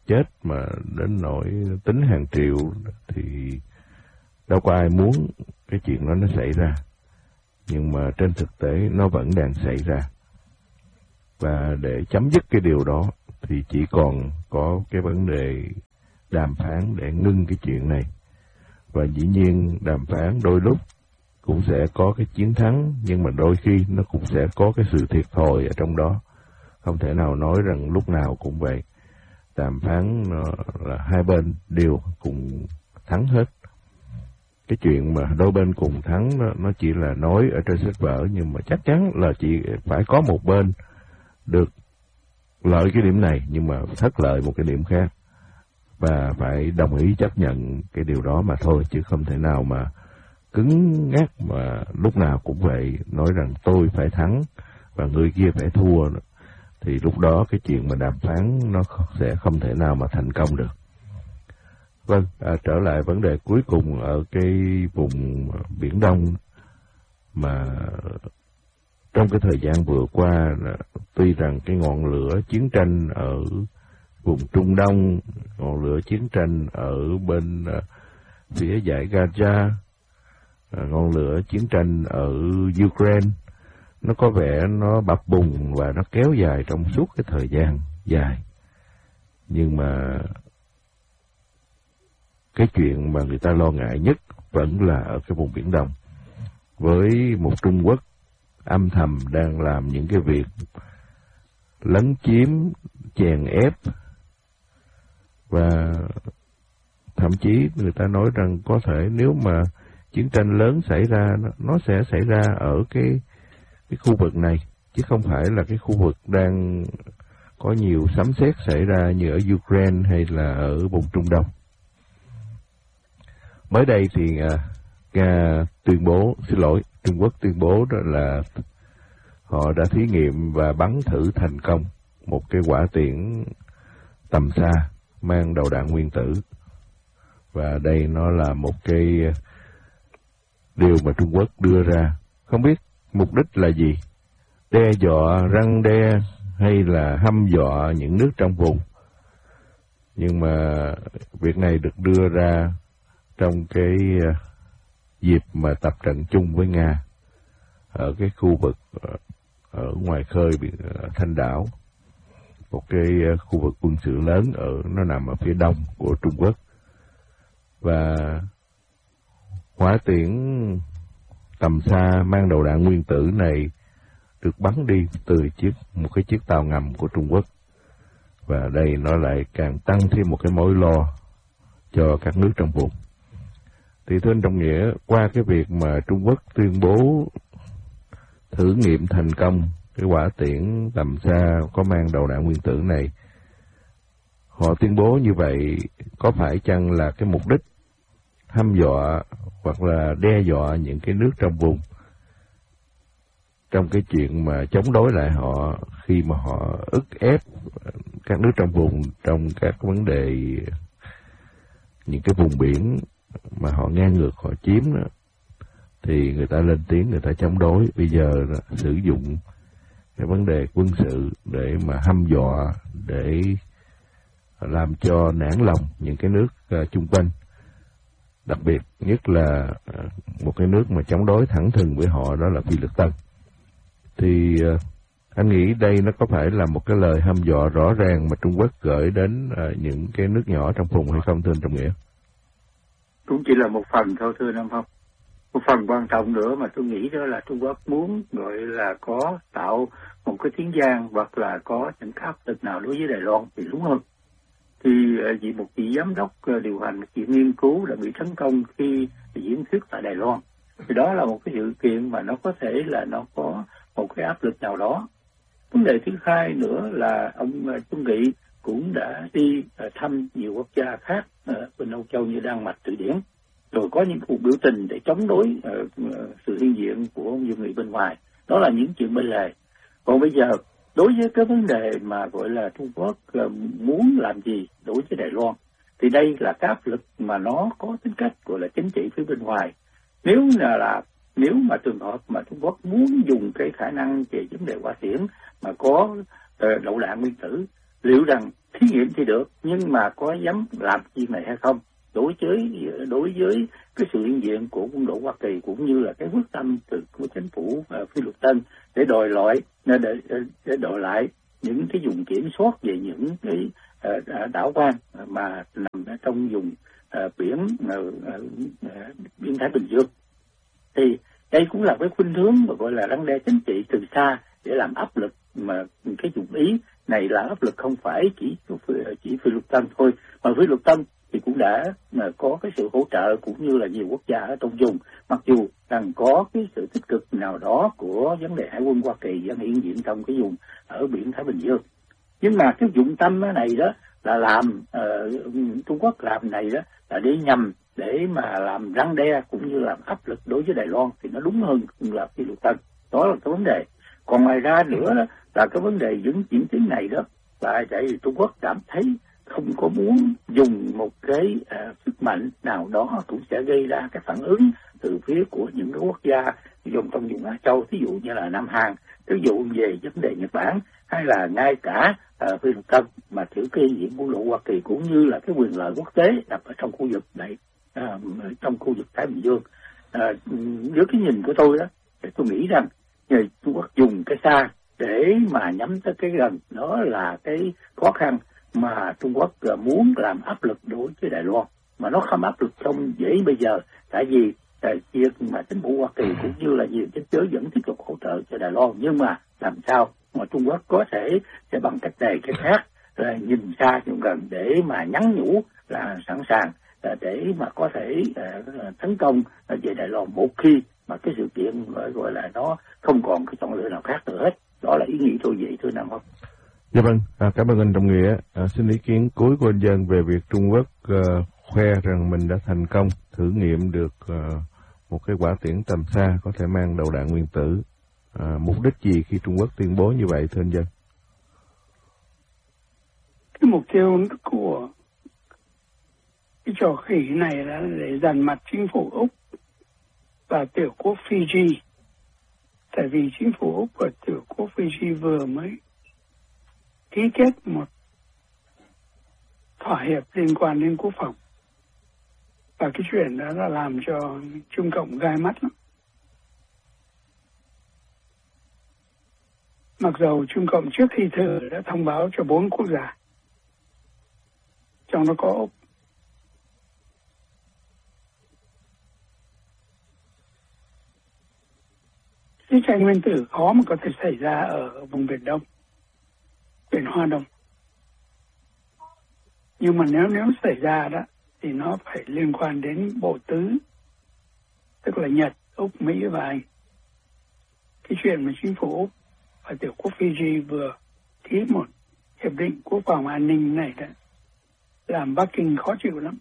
S2: chết mà đến nỗi tính hàng triệu thì đâu có ai muốn cái chuyện đó nó xảy ra. Nhưng mà trên thực tế nó vẫn đang xảy ra. Và để chấm dứt cái điều đó thì chỉ còn có cái vấn đề đàm phán để ngưng cái chuyện này. Và dĩ nhiên đàm phán đôi lúc cũng sẽ có cái chiến thắng, nhưng mà đôi khi nó cũng sẽ có cái sự thiệt thòi ở trong đó. Không thể nào nói rằng lúc nào cũng vậy. Đàm phán là hai bên đều cùng thắng hết. Cái chuyện mà đôi bên cùng thắng nó, nó chỉ là nói ở trên sách vở, nhưng mà chắc chắn là chỉ phải có một bên được lợi cái điểm này nhưng mà thất lợi một cái điểm khác, và phải đồng ý chấp nhận cái điều đó mà thôi, chứ không thể nào mà cứng ngắc mà lúc nào cũng vậy, nói rằng tôi phải thắng và người kia phải thua, thì lúc đó cái chuyện mà đàm phán nó sẽ không thể nào mà thành công được. Vâng, à, trở lại vấn đề cuối cùng ở cái vùng Biển Đông mà trong cái thời gian vừa qua, tuy rằng cái ngọn lửa chiến tranh ở vùng Trung Đông, ngọn lửa chiến tranh ở bên uh, phía dải Gaza, uh, ngọn lửa chiến tranh ở Ukraine, nó có vẻ nó bập bùng và nó kéo dài trong suốt cái thời gian dài. Nhưng mà cái chuyện mà người ta lo ngại nhất vẫn là ở cái vùng Biển Đông, với một Trung Quốc âm thầm đang làm những cái việc lấn chiếm, chèn ép, và thậm chí người ta nói rằng có thể nếu mà chiến tranh lớn xảy ra, nó sẽ xảy ra ở cái cái khu vực này, chứ không phải là cái khu vực đang có nhiều sấm sét xảy ra như ở Ukraine hay là ở vùng Trung Đông. Mới đây thì Nga tuyên bố, xin lỗi, Trung Quốc tuyên bố đó là họ đã thí nghiệm và bắn thử thành công một cái hỏa tiễn tầm xa mang đầu đạn nguyên tử. Và đây nó là một cái điều mà Trung Quốc đưa ra. Không biết mục đích là gì? Đe dọa, răn đe hay là hăm dọa những nước trong vùng? Nhưng mà việc này được đưa ra trong cái dịp mà tập trận chung với Nga ở cái khu vực ở ngoài khơi biển Thanh Đảo, một cái khu vực quân sự lớn ở nó nằm ở phía đông của Trung Quốc. Và hỏa tiễn tầm xa mang đầu đạn nguyên tử này được bắn đi từ chiếc một cái chiếc tàu ngầm của Trung Quốc, và đây nó lại càng tăng thêm một cái mối lo cho các nước trong vùng. Thì thưa anh Trọng Nghĩa, qua cái việc mà Trung Quốc tuyên bố thử nghiệm thành công cái hỏa tiễn tầm xa có mang đầu đạn nguyên tử này, họ tuyên bố như vậy có phải chăng là cái mục đích hăm dọa hoặc là đe dọa những cái nước trong vùng trong cái chuyện mà chống đối lại họ khi mà họ ức ép các nước trong vùng trong các vấn đề những cái vùng biển mà họ ngang ngược họ chiếm đó, thì người ta lên tiếng, người ta chống đối. Bây giờ đó, sử dụng cái vấn đề quân sự để mà hăm dọa, để làm cho nản lòng những cái nước uh, chung quanh, đặc biệt nhất là uh, một cái nước mà chống đối thẳng thừng với họ, đó là Phi Luật Tân. Thì uh, anh nghĩ đây nó có phải là một cái lời hăm dọa rõ ràng mà Trung Quốc gửi đến uh, những cái nước nhỏ trong vùng hay không, thưa anh Trọng Nghĩa?
S1: Cũng chỉ là một phần thôi, thưa Nam Phong. Một phần quan trọng nữa mà tôi nghĩ đó là Trung Quốc muốn gọi là có tạo một cái tiếng giang hoặc là có những áp lực nào đối với Đài Loan thì đúng hơn. Thì vì một vị giám đốc điều hành một vị nghiên cứu đã bị tấn công khi diễn thuyết tại Đài Loan, thì đó là một cái sự kiện mà nó có thể là nó có một cái áp lực nào đó. Vấn đề thứ hai nữa là ông Trung Nghị cũng đã đi thăm nhiều quốc gia khác ở bên Âu Châu như Đan Mạch, Thụy Điển, rồi có những cuộc biểu tình để chống đối uh, sự hiện diện của ông Vương Nghị bên ngoài. Đó là những chuyện bên lề. Còn bây giờ, đối với cái vấn đề mà gọi là Trung Quốc uh, muốn làm gì đối với Đài Loan, thì đây là cái áp lực mà nó có tính cách gọi là chính trị phía bên ngoài. Nếu là, là nếu mà trường hợp mà Trung Quốc muốn dùng cái khả năng về vấn đề hỏa tiễn mà có uh, đậu đạn nguyên tử, liệu rằng thí nghiệm thì được, nhưng mà có dám làm chuyện này hay không? Đối với đối với cái sự hiện diện của quân đội Hoa Kỳ cũng như là cái quyết tâm từ của chính phủ uh, Phi luật Tân để đòi lại để, để đòi lại những cái vùng kiểm soát về những cái uh, đảo quan mà nằm ở trong vùng uh, biển uh, uh, biển Thái Bình Dương, thì đây cũng là cái khuynh hướng mà gọi là răn đe chính trị từ xa để làm áp lực, mà cái dụng ý này là áp lực không phải chỉ chỉ Phi luật Tân thôi, mà Phi luật Tân thì cũng đã mà có cái sự hỗ trợ cũng như là nhiều quốc gia ở trong vùng, mặc dù rằng có cái sự tích cực nào đó của vấn đề hải quân Hoa Kỳ đang hiện diện trong cái vùng ở biển Thái Bình Dương. Nhưng mà cái dụng tâm này đó là làm uh, Trung Quốc làm này đó là để nhằm để mà làm răn đe cũng như làm áp lực đối với Đài Loan, thì nó đúng hơn là Phi luật Tân. Đó là cái vấn đề. Còn ngoài ra nữa đó, là cái vấn đề những diễn tiến này đó là tại vì Trung Quốc cảm thấy không có muốn dùng một cái uh, sức mạnh nào đó cũng sẽ gây ra cái phản ứng từ phía của những cái quốc gia dùng trong vùng Á Châu, ví dụ như là Nam Hàn, ví dụ về vấn đề Nhật Bản, hay là ngay cả uh, Phi luật Tân, mà thiếu cái diện quân đội Hoa Kỳ cũng như là cái quyền lợi quốc tế đặt ở trong khu vực này, uh, trong khu vực Thái Bình Dương. Uh, với cái nhìn của tôi đó, thì tôi nghĩ rằng người Trung Quốc dùng cái xa để mà nhắm tới cái gần, đó là cái khó khăn mà Trung Quốc muốn làm áp lực đối với Đài Loan, mà nó không áp lực không dễ bây giờ, tại vì tại việc mà chính phủ Hoa Kỳ cũng như là nhiều chính giới vẫn tiếp tục hỗ trợ cho Đài Loan, nhưng mà làm sao mà Trung Quốc có thể sẽ bằng cách này cái khác là nhìn xa nhìn gần để mà nhắn nhủ là sẵn sàng là để mà có thể uh, tấn công về Đài Loan một khi mà cái sự kiện gọi, gọi là nó không còn cái chọn lựa nào khác nữa hết. Đó là ý nghĩ tôi vậy thưa Nam Phong.
S2: Dạ vâng, à, cảm ơn anh Trọng Nghĩa. À, xin ý kiến cuối của anh Dân về việc Trung Quốc uh, khoe rằng mình đã thành công thử nghiệm được uh, một cái quả tiễn tầm xa có thể mang đầu đạn nguyên tử. À, mục đích gì khi Trung Quốc tuyên bố như vậy thưa anh Dân?
S3: Cái mục tiêu của cái trò khỉ này là để dằn mặt chính phủ Úc và tiểu quốc Fiji. Tại vì chính phủ Úc và tiểu quốc Fiji vừa mới ký kết một thỏa hiệp liên quan đến quốc phòng. Và cái chuyện đó là làm cho Trung Cộng gai mắt lắm. Mặc dầu Trung Cộng trước khi thử đã thông báo cho bốn quốc gia, trong đó có Úc. Chiến tranh nguyên tử khó mà có thể xảy ra ở vùng Biển Đông, Biển Hoa Đông. Nhưng mà nếu nếu xảy ra đó thì nó phải liên quan đến bộ tứ, tức là Nhật, Úc, Mỹ và Anh. Cái chuyện mà chính phủ Úc và tiểu quốc Fiji vừa ký một hiệp định quốc phòng an ninh này đó làm Bắc Kinh khó chịu lắm.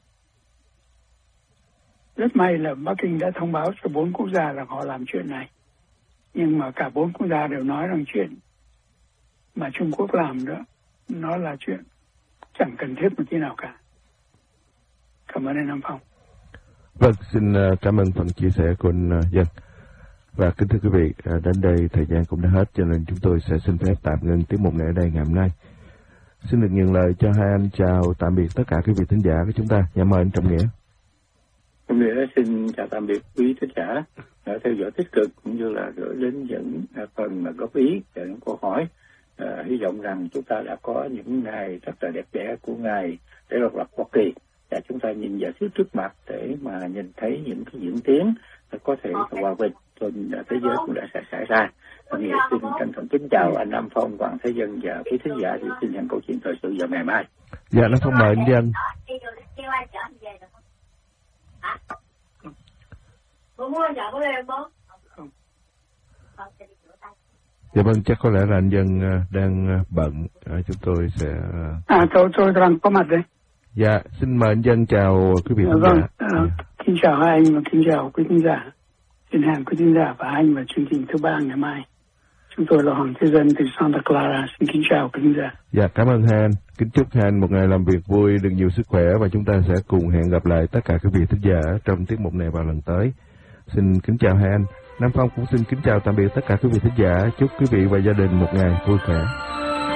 S3: Rất may là Bắc Kinh đã thông báo cho bốn quốc gia là họ làm chuyện này. Nhưng mà cả bốn quốc gia đều nói rằng chuyện mà Trung Quốc làm đó nó là chuyện chẳng cần thiết một tí nào cả. Cảm ơn anh Nam Phong.
S2: Vâng, xin cảm ơn phần chia sẻ của anh Dân. Và kính thưa quý vị, đến đây thời gian cũng đã hết, cho nên chúng tôi sẽ xin phép tạm ngưng tiết mục này ở đây ngày hôm nay. Xin được nhận lời cho hai anh chào tạm biệt tất cả quý vị thính giả của chúng ta. Dạ mời anh Trọng Nghĩa.
S1: Trọng Nghĩa xin chào tạm biệt quý thính giả đã theo dõi tích cực cũng như là gửi đến những phần góp ý và những câu hỏi. À, hy vọng rằng chúng ta đã có những ngày rất là đẹp đẽ của ngày để độc lập Hoa Kỳ, và chúng ta nhìn về phía trước mặt để mà nhìn thấy những cái diễn tiến có thể hòa bình trên thế giới cũng đã sẽ xảy ra. Nghĩa xin trân trọng kính chào anh Nam Phong, Hoàng Thế Dân và quý thính giả, thì xin hẹn câu chuyện thời sự vào ngày mai.
S2: Dạ, Nam Phong mời anh Dân. Dạ vâng, chắc có lẽ là anh Dân đang bận, chúng tôi sẽ...
S3: À, tôi, tôi đang có mặt đây.
S2: Dạ, xin mời anh Dân chào quý vị khán giả.
S3: Vâng, à, kính chào hai anh và kính chào quý khán giả. Xin hẹn quý khán giả và anh vào chương trình thứ ba ngày mai. Chúng tôi là Hoàng Thế Dân từ Santa Clara. Xin kính chào quý khán giả.
S2: Dạ, cảm ơn hai anh. Kính chúc hai anh một ngày làm việc vui, được nhiều sức khỏe, và chúng ta sẽ cùng hẹn gặp lại tất cả quý vị thính giả trong tiết mục này vào lần tới. Xin kính chào hai anh. Nam Phong cũng xin kính chào tạm biệt tất cả quý vị thính giả. Chúc quý vị và gia đình một ngày vui khỏe.